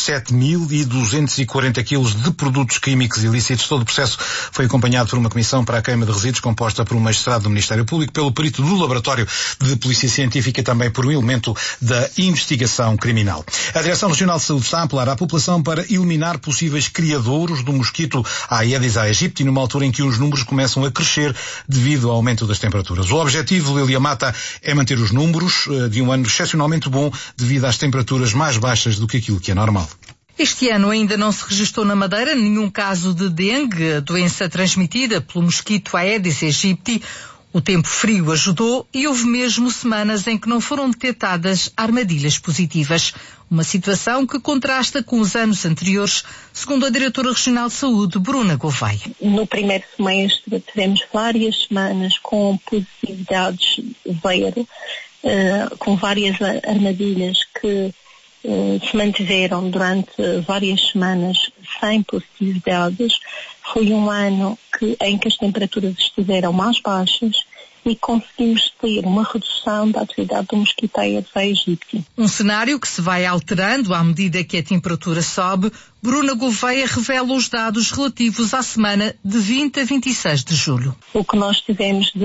7.240 quilos de produtos químicos ilícitos. Todo o processo foi acompanhado por uma comissão para a queima de resíduos composta por um magistrado do Ministério Público, pelo perito do Laboratório de Polícia Científica e também por um elemento da investigação criminal. A Direção Regional de Saúde está a apelar à população para eliminar possíveis criadouros do mosquito Aedes aegypti, numa altura em que os números começam a crescer devido ao aumento das temperaturas. O objetivo, Lília Mata, é manter os números de um ano excepcionalmente bom devido às temperaturas mais baixas do que aquilo que é normal. Este ano ainda não se registrou na Madeira nenhum caso de dengue, doença transmitida pelo mosquito Aedes aegypti. O tempo frio ajudou e houve mesmo semanas em que não foram detectadas armadilhas positivas. Uma situação que contrasta com os anos anteriores, segundo a Diretora Regional de Saúde, Bruna Gouveia. No primeiro semestre tivemos várias semanas com positividades zero, com várias armadilhas que se mantiveram durante várias semanas sem positividades. Foi um ano em que as temperaturas estiveram mais baixas e conseguimos ter uma redução da atividade do mosquito Aedes aegypti. Um cenário que se vai alterando à medida que a temperatura sobe. Bruna Gouveia revela os dados relativos à semana de 20 a 26 de julho. O que nós tivemos de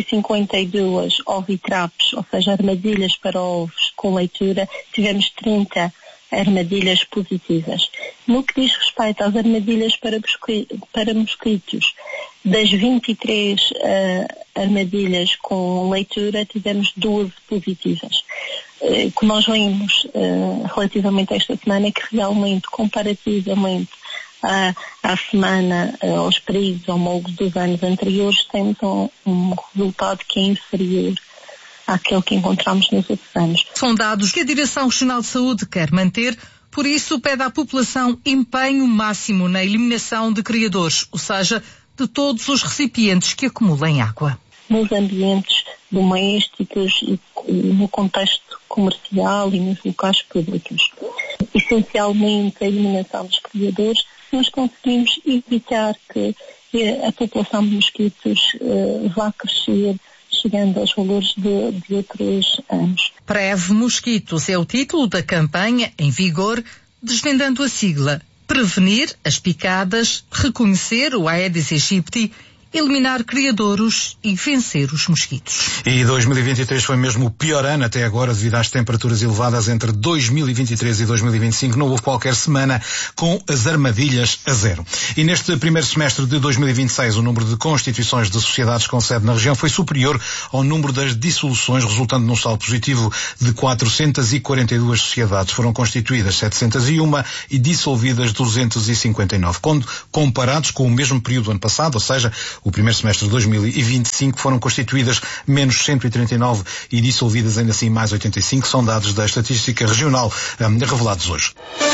152 ovitraps, ou seja, armadilhas para ovos com leitura, tivemos 30 armadilhas positivas. No que diz respeito às armadilhas para mosquitos, das 23 armadilhas com leitura, tivemos 12 positivas. O que nós vimos relativamente a esta semana é que realmente, comparativamente à semana, aos períodos homólogos dos anos anteriores, temos um resultado que é inferior àquele que encontramos nos outros anos. São dados que a Direção Regional de Saúde quer manter, por isso pede à população empenho máximo na eliminação de criadores, ou seja, de todos os recipientes que acumulem água. Nos ambientes domésticos e no contexto comercial e nos locais públicos. Essencialmente, a eliminação dos criadores, nós conseguimos evitar que a população de mosquitos vá crescer, chegando aos valores de outros anos. Preve Mosquitos é o título da campanha em vigor, desvendando a sigla: prevenir as picadas, reconhecer o Aedes aegypti eliminar criadouros e vencer os mosquitos. E 2023 foi mesmo o pior ano até agora devido às temperaturas elevadas entre 2023 e 2025. Não houve qualquer semana com as armadilhas a zero. E neste primeiro semestre de 2026 o número de constituições de sociedades com sede na região foi superior ao número das dissoluções, resultando num saldo positivo de 442 sociedades. Foram constituídas 701 e dissolvidas 259. Quando comparados com o mesmo período do ano passado, ou seja, o primeiro semestre de 2025, foram constituídas menos 139 e dissolvidas ainda assim mais 85, são dados da Estatística Regional revelados hoje.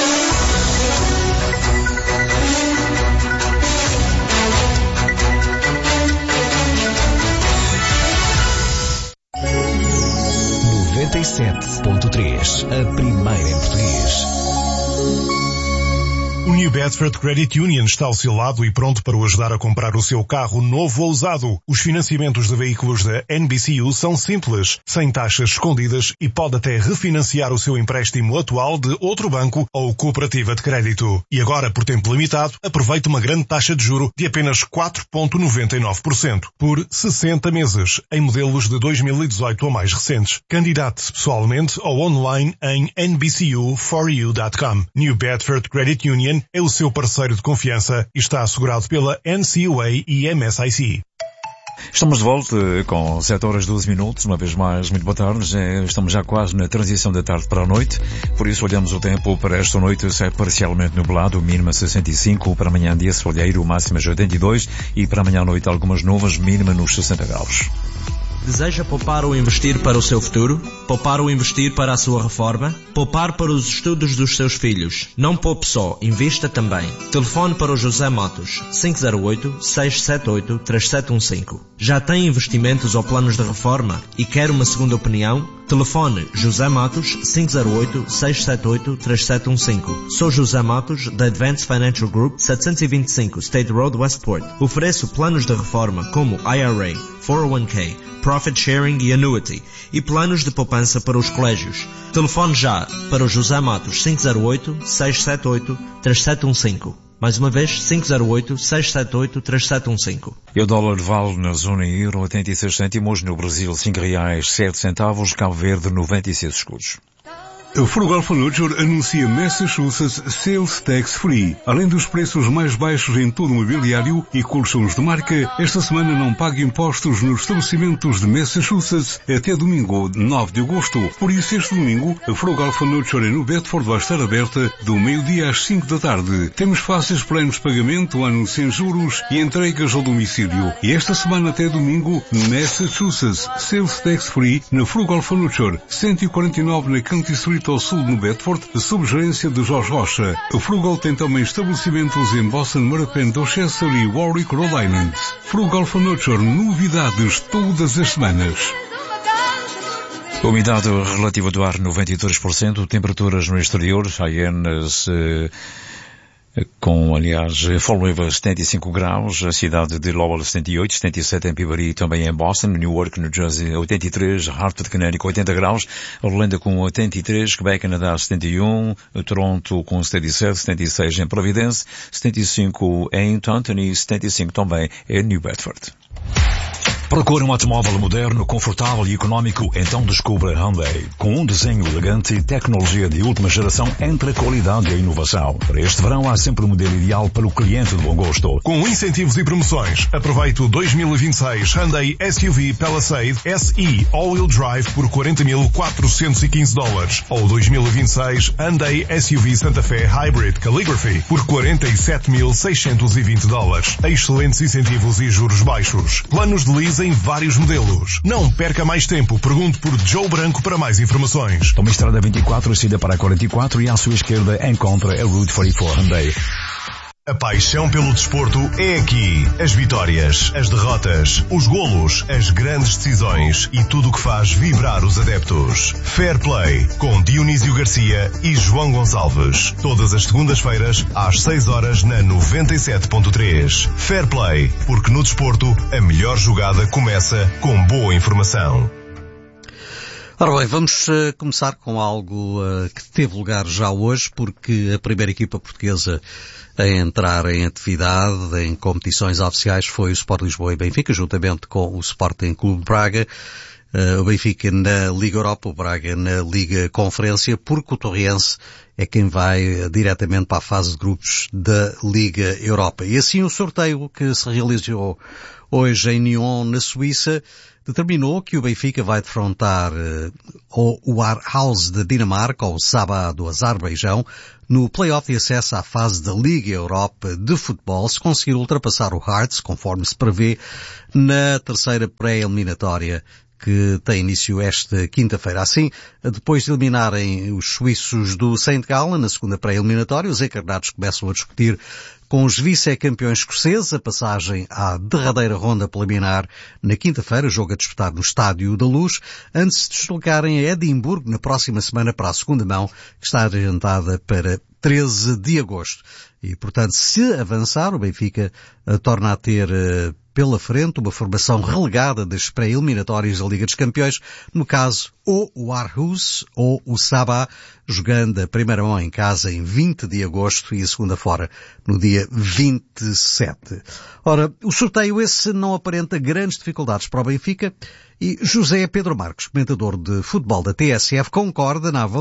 A primeira em português. O New Bedford Credit Union está ao seu lado e pronto para o ajudar a comprar o seu carro novo ou usado. Os financiamentos de veículos da NBCU são simples, sem taxas escondidas e pode até refinanciar o seu empréstimo atual de outro banco ou cooperativa de crédito. E agora, por tempo limitado, aproveite uma grande taxa de juro de apenas 4,99% por 60 meses, em modelos de 2018 ou mais recentes. Candidate-se pessoalmente ou online em nbcu4u.com. New Bedford Credit Union é o seu parceiro de confiança e está assegurado pela NCUA e MSIC. Estamos de volta com 7 horas 12 minutos, uma vez mais, muito boa tarde. Estamos já quase na transição da tarde para a noite, por isso olhamos o tempo para esta noite. É parcialmente nublado, mínima 65, para amanhã dia soalheiro, máxima 82 e para amanhã à noite algumas nuvens, mínima nos 60 graus. Deseja poupar ou investir para o seu futuro? Poupar ou investir para a sua reforma? Poupar para os estudos dos seus filhos? Não poupe só, invista também. Telefone para o José Matos, 508-678-3715. Já tem investimentos ou planos de reforma e quer uma segunda opinião? Telefone José Matos, 508-678-3715. Sou José Matos, da Advanced Financial Group, 725 State Road, Westport. Ofereço planos de reforma como IRA, 401k, Profit Sharing e Annuity, e planos de poupança para os colégios. Telefone já para o José Matos, 508-678-3715. Mais uma vez, 508-678-3715. E o dólar vale na zona euro 86 cêntimos, no Brasil R$5,07, Cabo Verde 96 escudos. A Frugal Furniture anuncia Massachusetts Sales Tax Free. Além dos preços mais baixos em todo o mobiliário e colchões de marca, esta semana não paga impostos nos estabelecimentos de Massachusetts até domingo, 9 de agosto. Por isso, este domingo, a Frugal Furniture em New Bedford vai estar aberta do meio-dia às 5 da tarde. Temos fáceis planos de pagamento, ano sem juros e entregas ao domicílio. E esta semana até domingo, Massachusetts Sales Tax Free na Frugal Furniture, 149 na County Street ao sul no Bedford, sob gerência de Jorge Rocha. A Frugal tem também estabelecimentos em Boston, Mattapan, Dorchester e Warwick, Rhode Island. Frugal Furniture, novidades todas as semanas. A umidade relativa do ar 93%, temperaturas no exterior, Hyannis com, aliás, Fall River 75 graus, a cidade de Lowell 78, 77 em Peabody, também em Boston, Newark, New Jersey 83, Hartford, Connecticut 80 graus, Orlando com 83, Quebec, Canadá 71, Toronto com 77, 76 em Providence, 75 em Taunton e 75 também em New Bedford. Procura um automóvel moderno, confortável e económico? Então descubra Hyundai. Com um desenho elegante e tecnologia de última geração entre a qualidade e a inovação. Para este verão há sempre o modelo ideal para o cliente de bom gosto. Com incentivos e promoções, aproveite o 2026 Hyundai SUV Palisade SE All-Wheel Drive por $40.415 ou 2026 Hyundai SUV Santa Fe Hybrid Calligraphy por $47.620. Excelentes incentivos e juros baixos. Planos de lease em vários modelos. Não perca mais tempo. Pergunte por Joe Branco para mais informações. Toma a estrada 24, saída para a 44 e à sua esquerda encontra a Route 44 Hyundai. A paixão pelo desporto é aqui. As vitórias, as derrotas, os golos, as grandes decisões e tudo o que faz vibrar os adeptos. Fair Play, com Dionísio Garcia e João Gonçalves. Todas as segundas-feiras, às 6 horas na 97.3. Fair Play, porque no desporto, a melhor jogada começa com boa informação. Ora bem, vamos começar com algo que teve lugar já hoje, porque a primeira equipa portuguesa a entrar em atividade em competições oficiais foi o Sport Lisboa e Benfica, juntamente com o Sporting Clube Braga. O Benfica na Liga Europa, o Braga na Liga Conferência, porque o Torriense é quem vai diretamente para a fase de grupos da Liga Europa. E assim o sorteio que se realizou hoje em Nyon, na Suíça, determinou que o Benfica vai defrontar o Aarhus da Dinamarca, ou o Sabah do Azerbaijão, no play-off de acesso à fase da Liga Europa de futebol, se conseguir ultrapassar o Hearts, conforme se prevê, na terceira pré-eliminatória que tem início esta quinta-feira. Assim, depois de eliminarem os suíços do St. Gallen na segunda pré-eliminatória, os encarnados começam a discutir com os vice-campeões escoceses a passagem à derradeira ronda preliminar na quinta-feira, jogo a disputar no Estádio da Luz, antes de se deslocarem a Edimburgo na próxima semana para a segunda mão, que está adiantada para 13 de agosto. E, portanto, se avançar, o Benfica torna a ter pela frente uma formação relegada das pré-eliminatórias da Liga dos Campeões, no caso, ou o Aarhus ou o Sabah, jogando a primeira mão em casa em 20 de agosto e a segunda fora no dia 27. Ora, o sorteio esse não aparenta grandes dificuldades para o Benfica e José Pedro Marcos, comentador de futebol da TSF, concorda na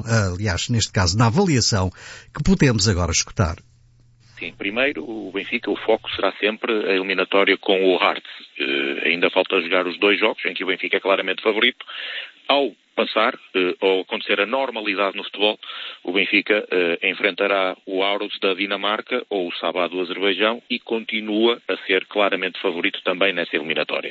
avaliação que podemos agora escutar. Sim, primeiro o Benfica, o foco será sempre a eliminatória com o Hearts. Ainda falta jogar os 2 jogos em que o Benfica é claramente favorito. Ao passar, ou acontecer a normalidade no futebol, o Benfica enfrentará o Aarhus da Dinamarca ou o Sabah do Azerbaijão e continua a ser claramente favorito também nessa eliminatória.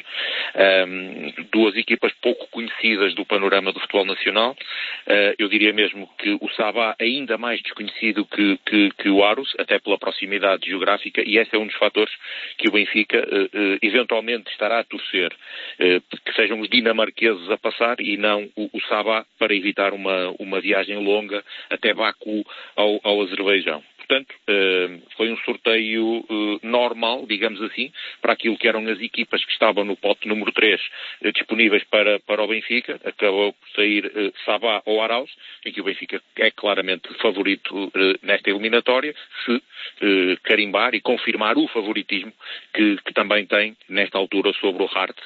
2 equipas pouco conhecidas do panorama do futebol nacional. Eu diria mesmo que o Sabah ainda mais desconhecido que o Aarhus, até pela proximidade geográfica, e esse é um dos fatores que o Benfica eventualmente estará a torcer, que sejam os dinamarqueses a passar e não o Sabah, para evitar uma viagem longa até Baku ao Azerbaijão. Portanto, foi um sorteio normal, digamos assim, para aquilo que eram as equipas que estavam no pote número 3 disponíveis para o Benfica. Acabou por sair Sabah ou Aarhus, em que o Benfica é claramente favorito nesta eliminatória, se carimbar e confirmar o favoritismo que também tem nesta altura sobre o Hearts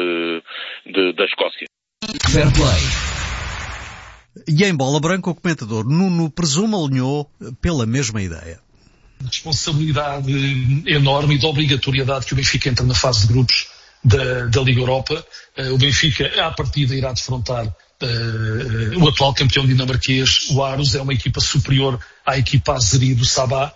da Escócia. Fair play. E em bola branca, o comentador Nuno Presumo alinhou pela mesma ideia. Responsabilidade enorme e da obrigatoriedade que o Benfica entra na fase de grupos da Liga Europa. O Benfica, à partida, irá defrontar o atual campeão dinamarquês, o Aarhus. É uma equipa superior à equipa azeri do Sabah.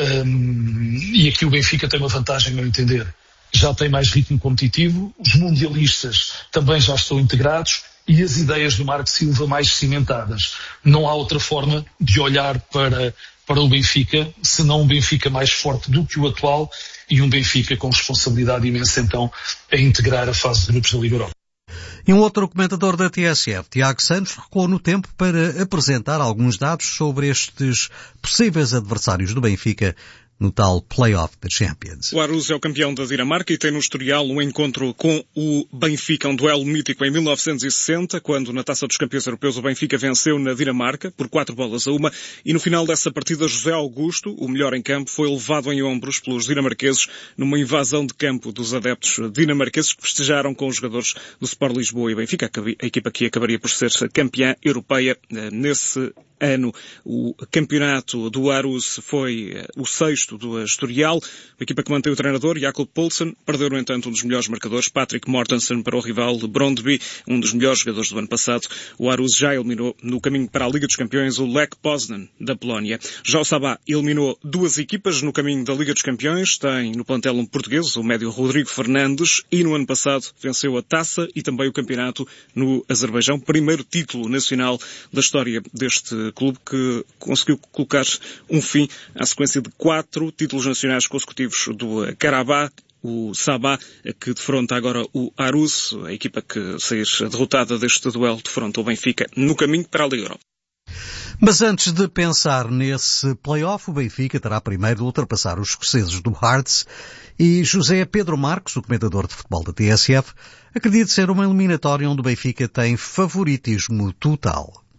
E aqui o Benfica tem uma vantagem, a meu entender. Já tem mais ritmo competitivo, os mundialistas também já estão integrados e as ideias do Marco Silva mais cimentadas. Não há outra forma de olhar para o Benfica, senão um Benfica mais forte do que o atual e um Benfica com responsabilidade imensa, então, a integrar a fase de grupos da Liga Europa. E um outro comentador da TSF, Tiago Santos, recuou no tempo para apresentar alguns dados sobre estes possíveis adversários do Benfica no tal play-off da Champions. O Aarhus é o campeão da Dinamarca e tem no historial um encontro com o Benfica, um duelo mítico em 1960, quando na Taça dos Campeões Europeus o Benfica venceu na Dinamarca por 4-1, e no final dessa partida José Augusto, o melhor em campo, foi levado em ombros pelos dinamarqueses numa invasão de campo dos adeptos dinamarqueses que festejaram com os jogadores do Sport Lisboa e Benfica, a equipa que acabaria por ser campeã europeia nesse ano. O campeonato do Aarhus foi o 6º do historial. A equipa que mantém o treinador, Jakob Poulsen, perdeu, no entanto, um dos melhores marcadores, Patrick Mortensen, para o rival Brondby, um dos melhores jogadores do ano passado. O Aarhus já eliminou no caminho para a Liga dos Campeões o Lech Poznan, da Polónia. Já o Sabah eliminou 2 equipas no caminho da Liga dos Campeões. Tem no plantel um português, o médio Rodrigo Fernandes, e no ano passado venceu a taça e também o campeonato no Azerbaijão. Primeiro título nacional da história deste clube, que conseguiu colocar um fim à sequência de 4 títulos nacionais consecutivos do Karabakh. O Sabah, que defronta agora o Aarhus, a equipa que sair derrotada deste duelo, defronta o Benfica no caminho para a Liga Europa. Mas antes de pensar nesse play-off, o Benfica terá primeiro de ultrapassar os escoceses do Hearts, e José Pedro Marcos, o comentador de futebol da TSF, acredita ser uma eliminatória onde o Benfica tem favoritismo total. Bom,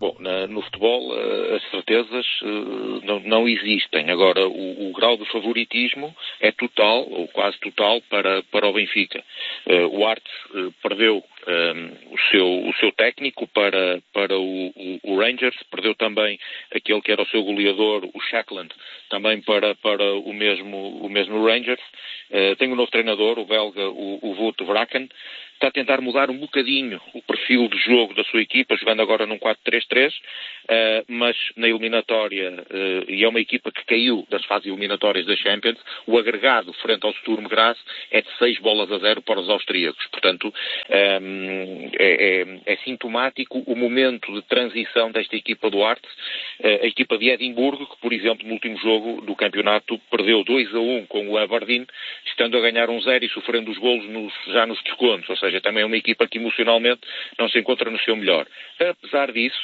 no futebol as certezas não existem. Agora, o grau de favoritismo é total, ou quase total, para o Benfica. O Arte perdeu o seu técnico para o Rangers, perdeu também aquele que era o seu goleador, o Shackland, também para o mesmo Rangers. Tem um novo treinador, o belga, o Wout Vraken, está a tentar mudar um bocadinho o perfil de jogo da sua equipa, jogando agora num 4-3-3, mas na eliminatória, e é uma equipa que caiu das fases eliminatórias da Champions, o agregado frente ao Sturm Graz é de 6-0 para os austríacos. Portanto, é sintomático o momento de transição desta equipa do Arte. A equipa de Edimburgo, que, por exemplo, no último jogo do campeonato perdeu 2-1 com o Aberdeen, estando a ganhar 1-0 e sofrendo os golos já nos descontos. Ou seja, também é uma equipa que emocionalmente não se encontra no seu melhor. Apesar disso,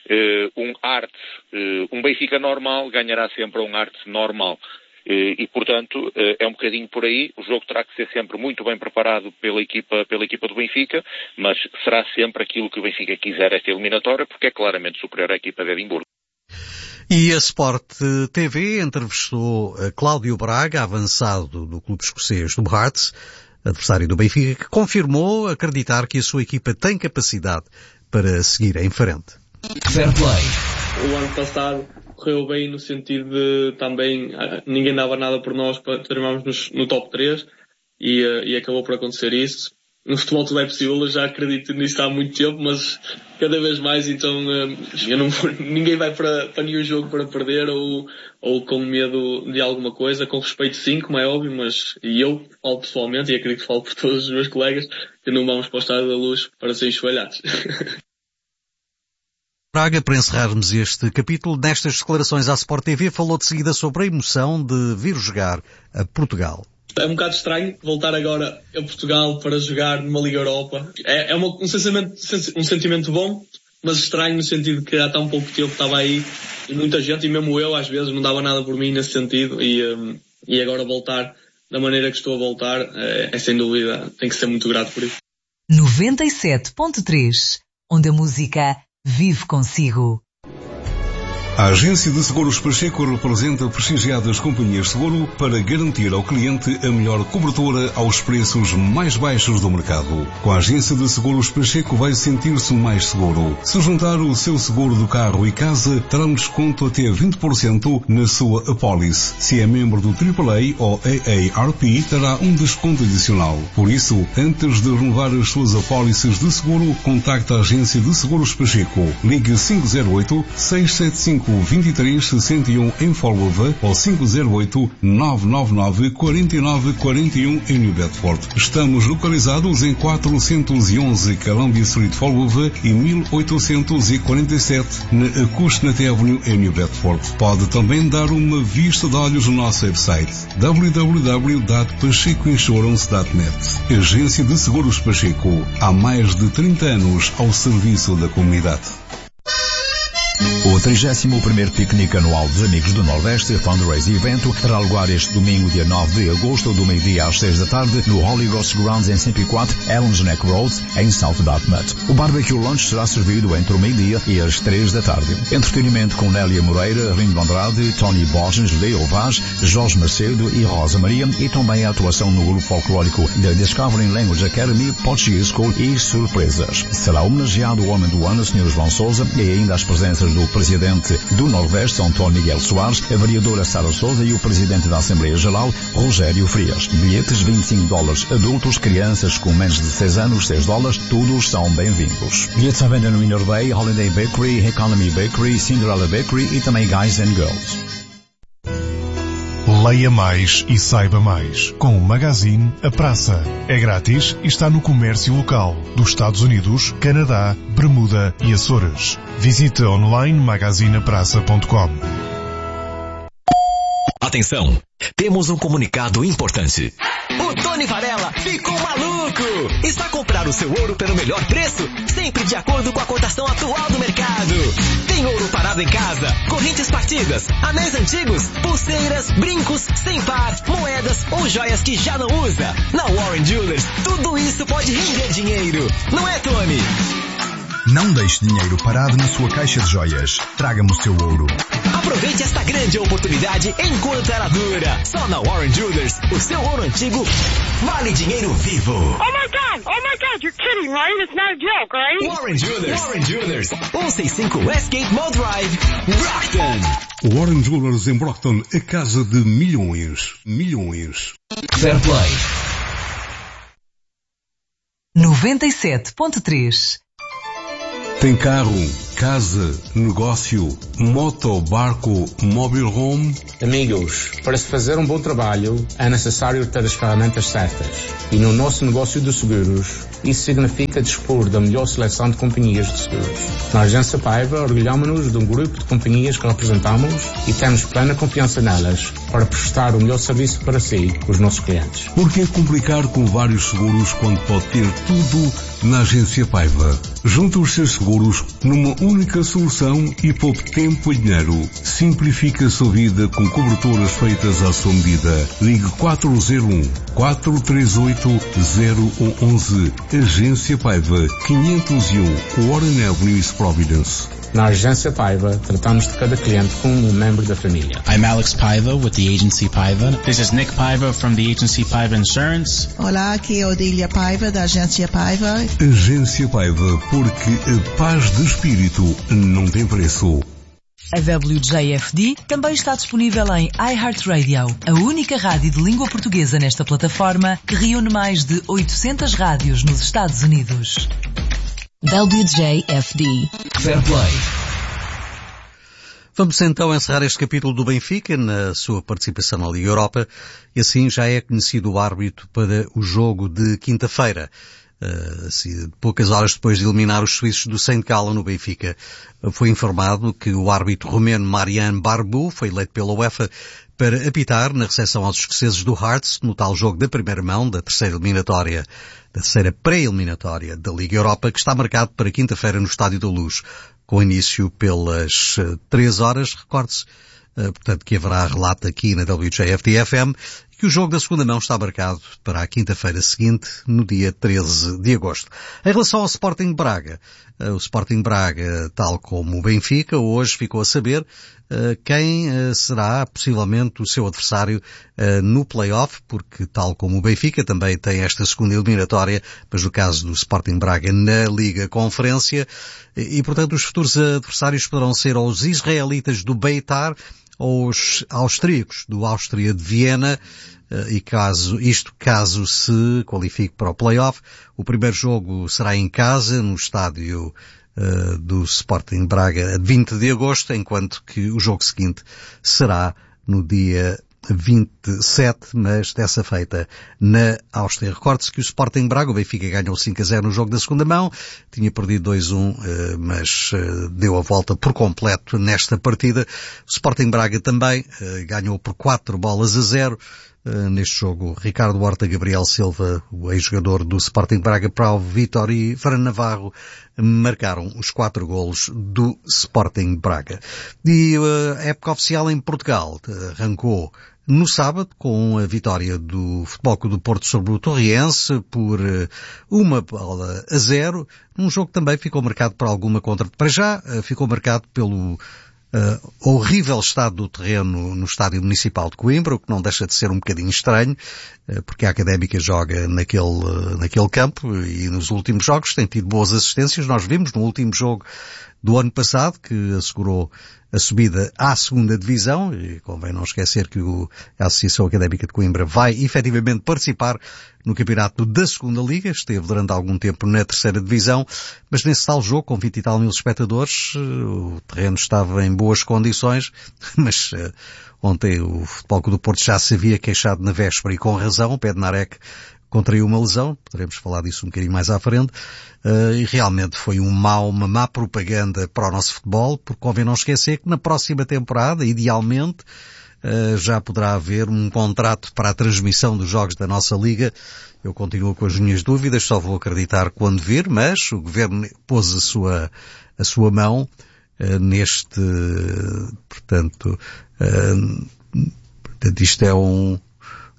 um Benfica normal ganhará sempre um Arte normal. E, portanto, é um bocadinho por aí. O jogo terá que ser sempre muito bem preparado pela equipa do Benfica, mas será sempre aquilo que o Benfica quiser esta eliminatória, porque é claramente superior à equipa de Edimburgo. E a Sport TV entrevistou Cláudio Braga, avançado do clube escocês do Hearts, adversário do Benfica, que confirmou acreditar que a sua equipa tem capacidade para seguir em frente. Fair play. O ano passado correu bem no sentido de também ninguém dava nada por nós para terminarmos no top 3 e acabou por acontecer isso. No futebol tudo é possível, eu já acredito nisso há muito tempo, mas cada vez mais, então ninguém vai para nenhum jogo para perder ou com medo de alguma coisa, com respeito sim, como é óbvio, mas eu falo pessoalmente, e acredito que falo por todos os meus colegas, que não vamos para o Estádio da Luz para ser enxovalhados. Braga, para encerrarmos este capítulo, nestas declarações à Sport TV, falou de seguida sobre a emoção de vir jogar a Portugal. É um bocado estranho voltar agora a Portugal para jogar numa Liga Europa. É um sentimento bom, mas estranho no sentido que há tão pouco tempo estava aí e muita gente, e mesmo eu às vezes não dava nada por mim nesse sentido, e agora voltar da maneira que estou a voltar é sem dúvida, tem que ser muito grato por isso. 97.3, onde a música vive consigo. A Agência de Seguros Pacheco representa prestigiadas companhias de seguro para garantir ao cliente a melhor cobertura aos preços mais baixos do mercado. Com a Agência de Seguros Pacheco vai sentir-se mais seguro. Se juntar o seu seguro do carro e casa, terá um desconto até 20% na sua apólice. Se é membro do AAA ou AARP, terá um desconto adicional. Por isso, antes de renovar as suas apólices de seguro, contacte a Agência de Seguros Pacheco. Ligue 508-675-2361 em Folgova ou 508-999-4941 em New Bedford. Estamos localizados em 411 Columbia Street, Folgova, e 1847 na Acushnet Avenue em New Bedford. Pode também dar uma vista de olhos no nosso website www.pachecoinsurance.net. Agência de Seguros Pacheco. Há mais de 30 anos ao serviço da comunidade. O 31º piquenique anual dos Amigos do Nordeste Fundraising Evento terá lugar este domingo, dia 9 de agosto, do meio-dia às 6 da tarde, no Holy Ghost Grounds em 104 Allen's Neck Road, em South Dartmouth. O barbecue lunch será servido entre o meio-dia e as 3 da tarde. Entretenimento com Nélia Moreira, Ringo Andrade, Tony Borges, Leo Vaz, Jorge Macedo e Rosa Maria, e também a atuação no grupo folclórico da Discovering Language Academy, Portuguese School e surpresas. Será homenageado o homem do ano, Sr. João Sousa, e ainda as presenças do Presidente do Nordeste, Antônio Miguel Soares, a vereadora Sara Sousa e o Presidente da Assembleia Geral, Rogério Frias. Bilhetes $25. Adultos, crianças com menos de 6 anos, $6. Todos são bem-vindos. Bilhetes à venda no Inner Bay, Holiday Bakery, Economy Bakery, Cinderella Bakery e também Guys and Girls. Leia mais e saiba mais. Com o Magazine A Praça. É grátis e está no comércio local dos Estados Unidos, Canadá, Bermuda e Açores. Visite online magazineapraça.com. Atenção! Temos um comunicado importante. O Tony Varela ficou maluco! Está a comprar o seu ouro pelo melhor preço, sempre de acordo com a cotação atual do mercado. Tem ouro parado em casa, correntes partidas, anéis antigos, pulseiras, brincos, sem par, moedas ou joias que já não usa. Na Warren Jewelers, tudo isso pode render dinheiro. Não é, Tony? Não deixe dinheiro parado na sua caixa de joias. Traga-me o seu ouro. Aproveite esta grande oportunidade enquanto ela dura. Só na Warren Jewelers, o seu ouro antigo vale dinheiro vivo. Oh my God, you're kidding, right? It's not a joke, right? Warren Jewelers, 165 Westgate Mall Drive, Brockton. Warren Jewelers em Brockton, a casa de milhões. Fair Play 97.3. Tem carro, casa, negócio, moto, barco, mobile home? Amigos, para se fazer um bom trabalho é necessário ter as ferramentas certas. E no nosso negócio de seguros, isso significa dispor da melhor seleção de companhias de seguros. Na Agência Paiva, orgulhamos-nos de um grupo de companhias que representamos e temos plena confiança nelas para prestar o melhor serviço para si, os nossos clientes. Por que complicar com vários seguros quando pode ter tudo na Agência Paiva? Junte os seus seguros numa única solução e poupe tempo e dinheiro. Simplifique a sua vida com coberturas feitas à sua medida. Ligue 401-438-0111. Agência Paiva, 501 Warren Avenue, Providence. Na Agência Paiva, tratamos de cada cliente como um membro da família. I'm Alex Paiva with the Agency Paiva. This is Nick Paiva from the Agency Paiva Insurance. Olá, aqui é Odília Paiva da Agência Paiva. Agência Paiva, porque a paz de espírito não tem preço. A WJFD também está disponível em iHeartRadio, a única rádio de língua portuguesa nesta plataforma que reúne mais de 800 rádios nos Estados Unidos. WJFD. Fair Play. Vamos então encerrar este capítulo do Benfica na sua participação na Liga Europa e assim já é conhecido o árbitro para o jogo de quinta-feira. Poucas horas depois de eliminar os suíços do St. Gallen no Benfica, foi informado que o árbitro romeno Marian Barbu foi eleito pela UEFA para apitar na recepção aos escoceses do Hearts no tal jogo da primeira mão da terceira pré-eliminatória da Liga Europa, que está marcado para quinta-feira no Estádio da Luz, com início pelas 3 horas. Recorde-se, portanto, que haverá relato aqui na WJFD-FM que o jogo da segunda mão está marcado para a quinta-feira seguinte, no dia 13 de agosto. Em relação ao Sporting Braga, o Sporting Braga, tal como o Benfica, hoje ficou a saber quem será possivelmente o seu adversário no play-off, porque tal como o Benfica também tem esta segunda eliminatória, mas no caso do Sporting Braga na Liga Conferência, e portanto os futuros adversários poderão ser os israelitas do Beitar ou os austríacos do Áustria de Viena, e caso se qualifique para o play-off, o primeiro jogo será em casa, no estádio do Sporting Braga, a 20 de agosto, enquanto que o jogo seguinte será no dia 27, mas dessa feita na Áustria. Recorde-se que o Sporting Braga, o Benfica ganhou 5-0 no jogo da segunda mão, tinha perdido 2-1, mas deu a volta por completo nesta partida. O Sporting Braga também ganhou por 4-0. Neste jogo, Ricardo Horta, Gabriel Silva, o ex-jogador do Sporting Braga, Paulo Vitor e Fran Navarro marcaram os 4 golos do Sporting Braga. E a época oficial em Portugal arrancou no sábado com a vitória do Futebol Clube do Porto sobre o Torriense por 1-0, num jogo que também ficou marcado por alguma contra. Para já, ficou marcado pelo horrível estado do terreno no Estádio Municipal de Coimbra, o que não deixa de ser um bocadinho estranho, porque a Académica joga naquele campo e nos últimos jogos tem tido boas assistências. Nós vimos no último jogo do ano passado que assegurou a subida à segunda divisão, e convém não esquecer que a Associação Académica de Coimbra vai efetivamente participar no campeonato da segunda liga, esteve durante algum tempo na terceira divisão, mas nesse tal jogo, com 20 e tal mil espectadores, o terreno estava em boas condições, mas ontem o Futebol Clube do Porto já se havia queixado na véspera e com razão. O Bednarek contraiu uma lesão, poderemos falar disso um bocadinho mais à frente, e realmente foi uma má propaganda para o nosso futebol, porque convém não esquecer que na próxima temporada, idealmente, já poderá haver um contrato para a transmissão dos jogos da nossa Liga. Eu continuo com as minhas dúvidas, só vou acreditar quando vir, mas o Governo pôs a sua mão neste, portanto, isto é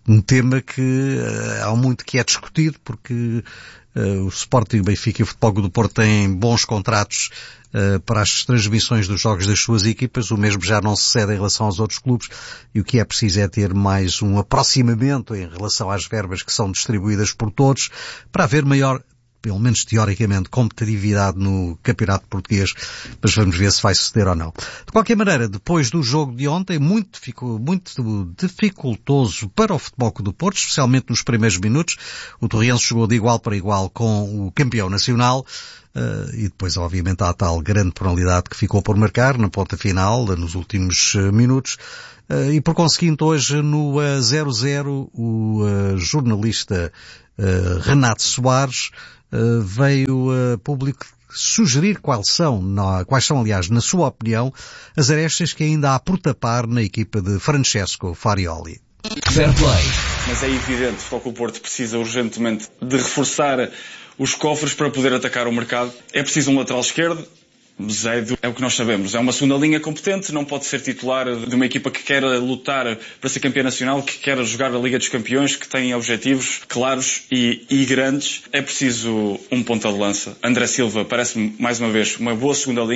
Um tema que há muito que é discutido, porque o Sporting, o Benfica e o Futebol Clube do Porto têm bons contratos para as transmissões dos jogos das suas equipas, o mesmo já não se cede em relação aos outros clubes, e o que é preciso é ter mais um aproximamento em relação às verbas que são distribuídas por todos, para haver maior, pelo menos teoricamente, competitividade no campeonato português, mas vamos ver se vai suceder ou não. De qualquer maneira, depois do jogo de ontem, muito dificultoso para o Futebol Clube do Porto, especialmente nos primeiros minutos, o Torrense jogou de igual para igual com o campeão nacional, e depois, obviamente, há a tal grande penalidade que ficou por marcar na ponta final, nos últimos minutos, e por conseguinte, hoje no 0-0, o jornalista Renato Soares veio a público sugerir quais são, aliás, na sua opinião, as arestas que ainda há por tapar na equipa de Francesco Farioli. Fair play. Mas é evidente que o Porto precisa urgentemente de reforçar os cofres para poder atacar o mercado. É preciso um lateral esquerdo. Zaidu é o que nós sabemos. É uma segunda linha competente, não pode ser titular de uma equipa que quer lutar para ser campeã nacional, que quer jogar a Liga dos Campeões, que tem objetivos claros e grandes. É preciso um ponta de lança. André Silva parece-me, mais uma vez, uma boa segunda linha.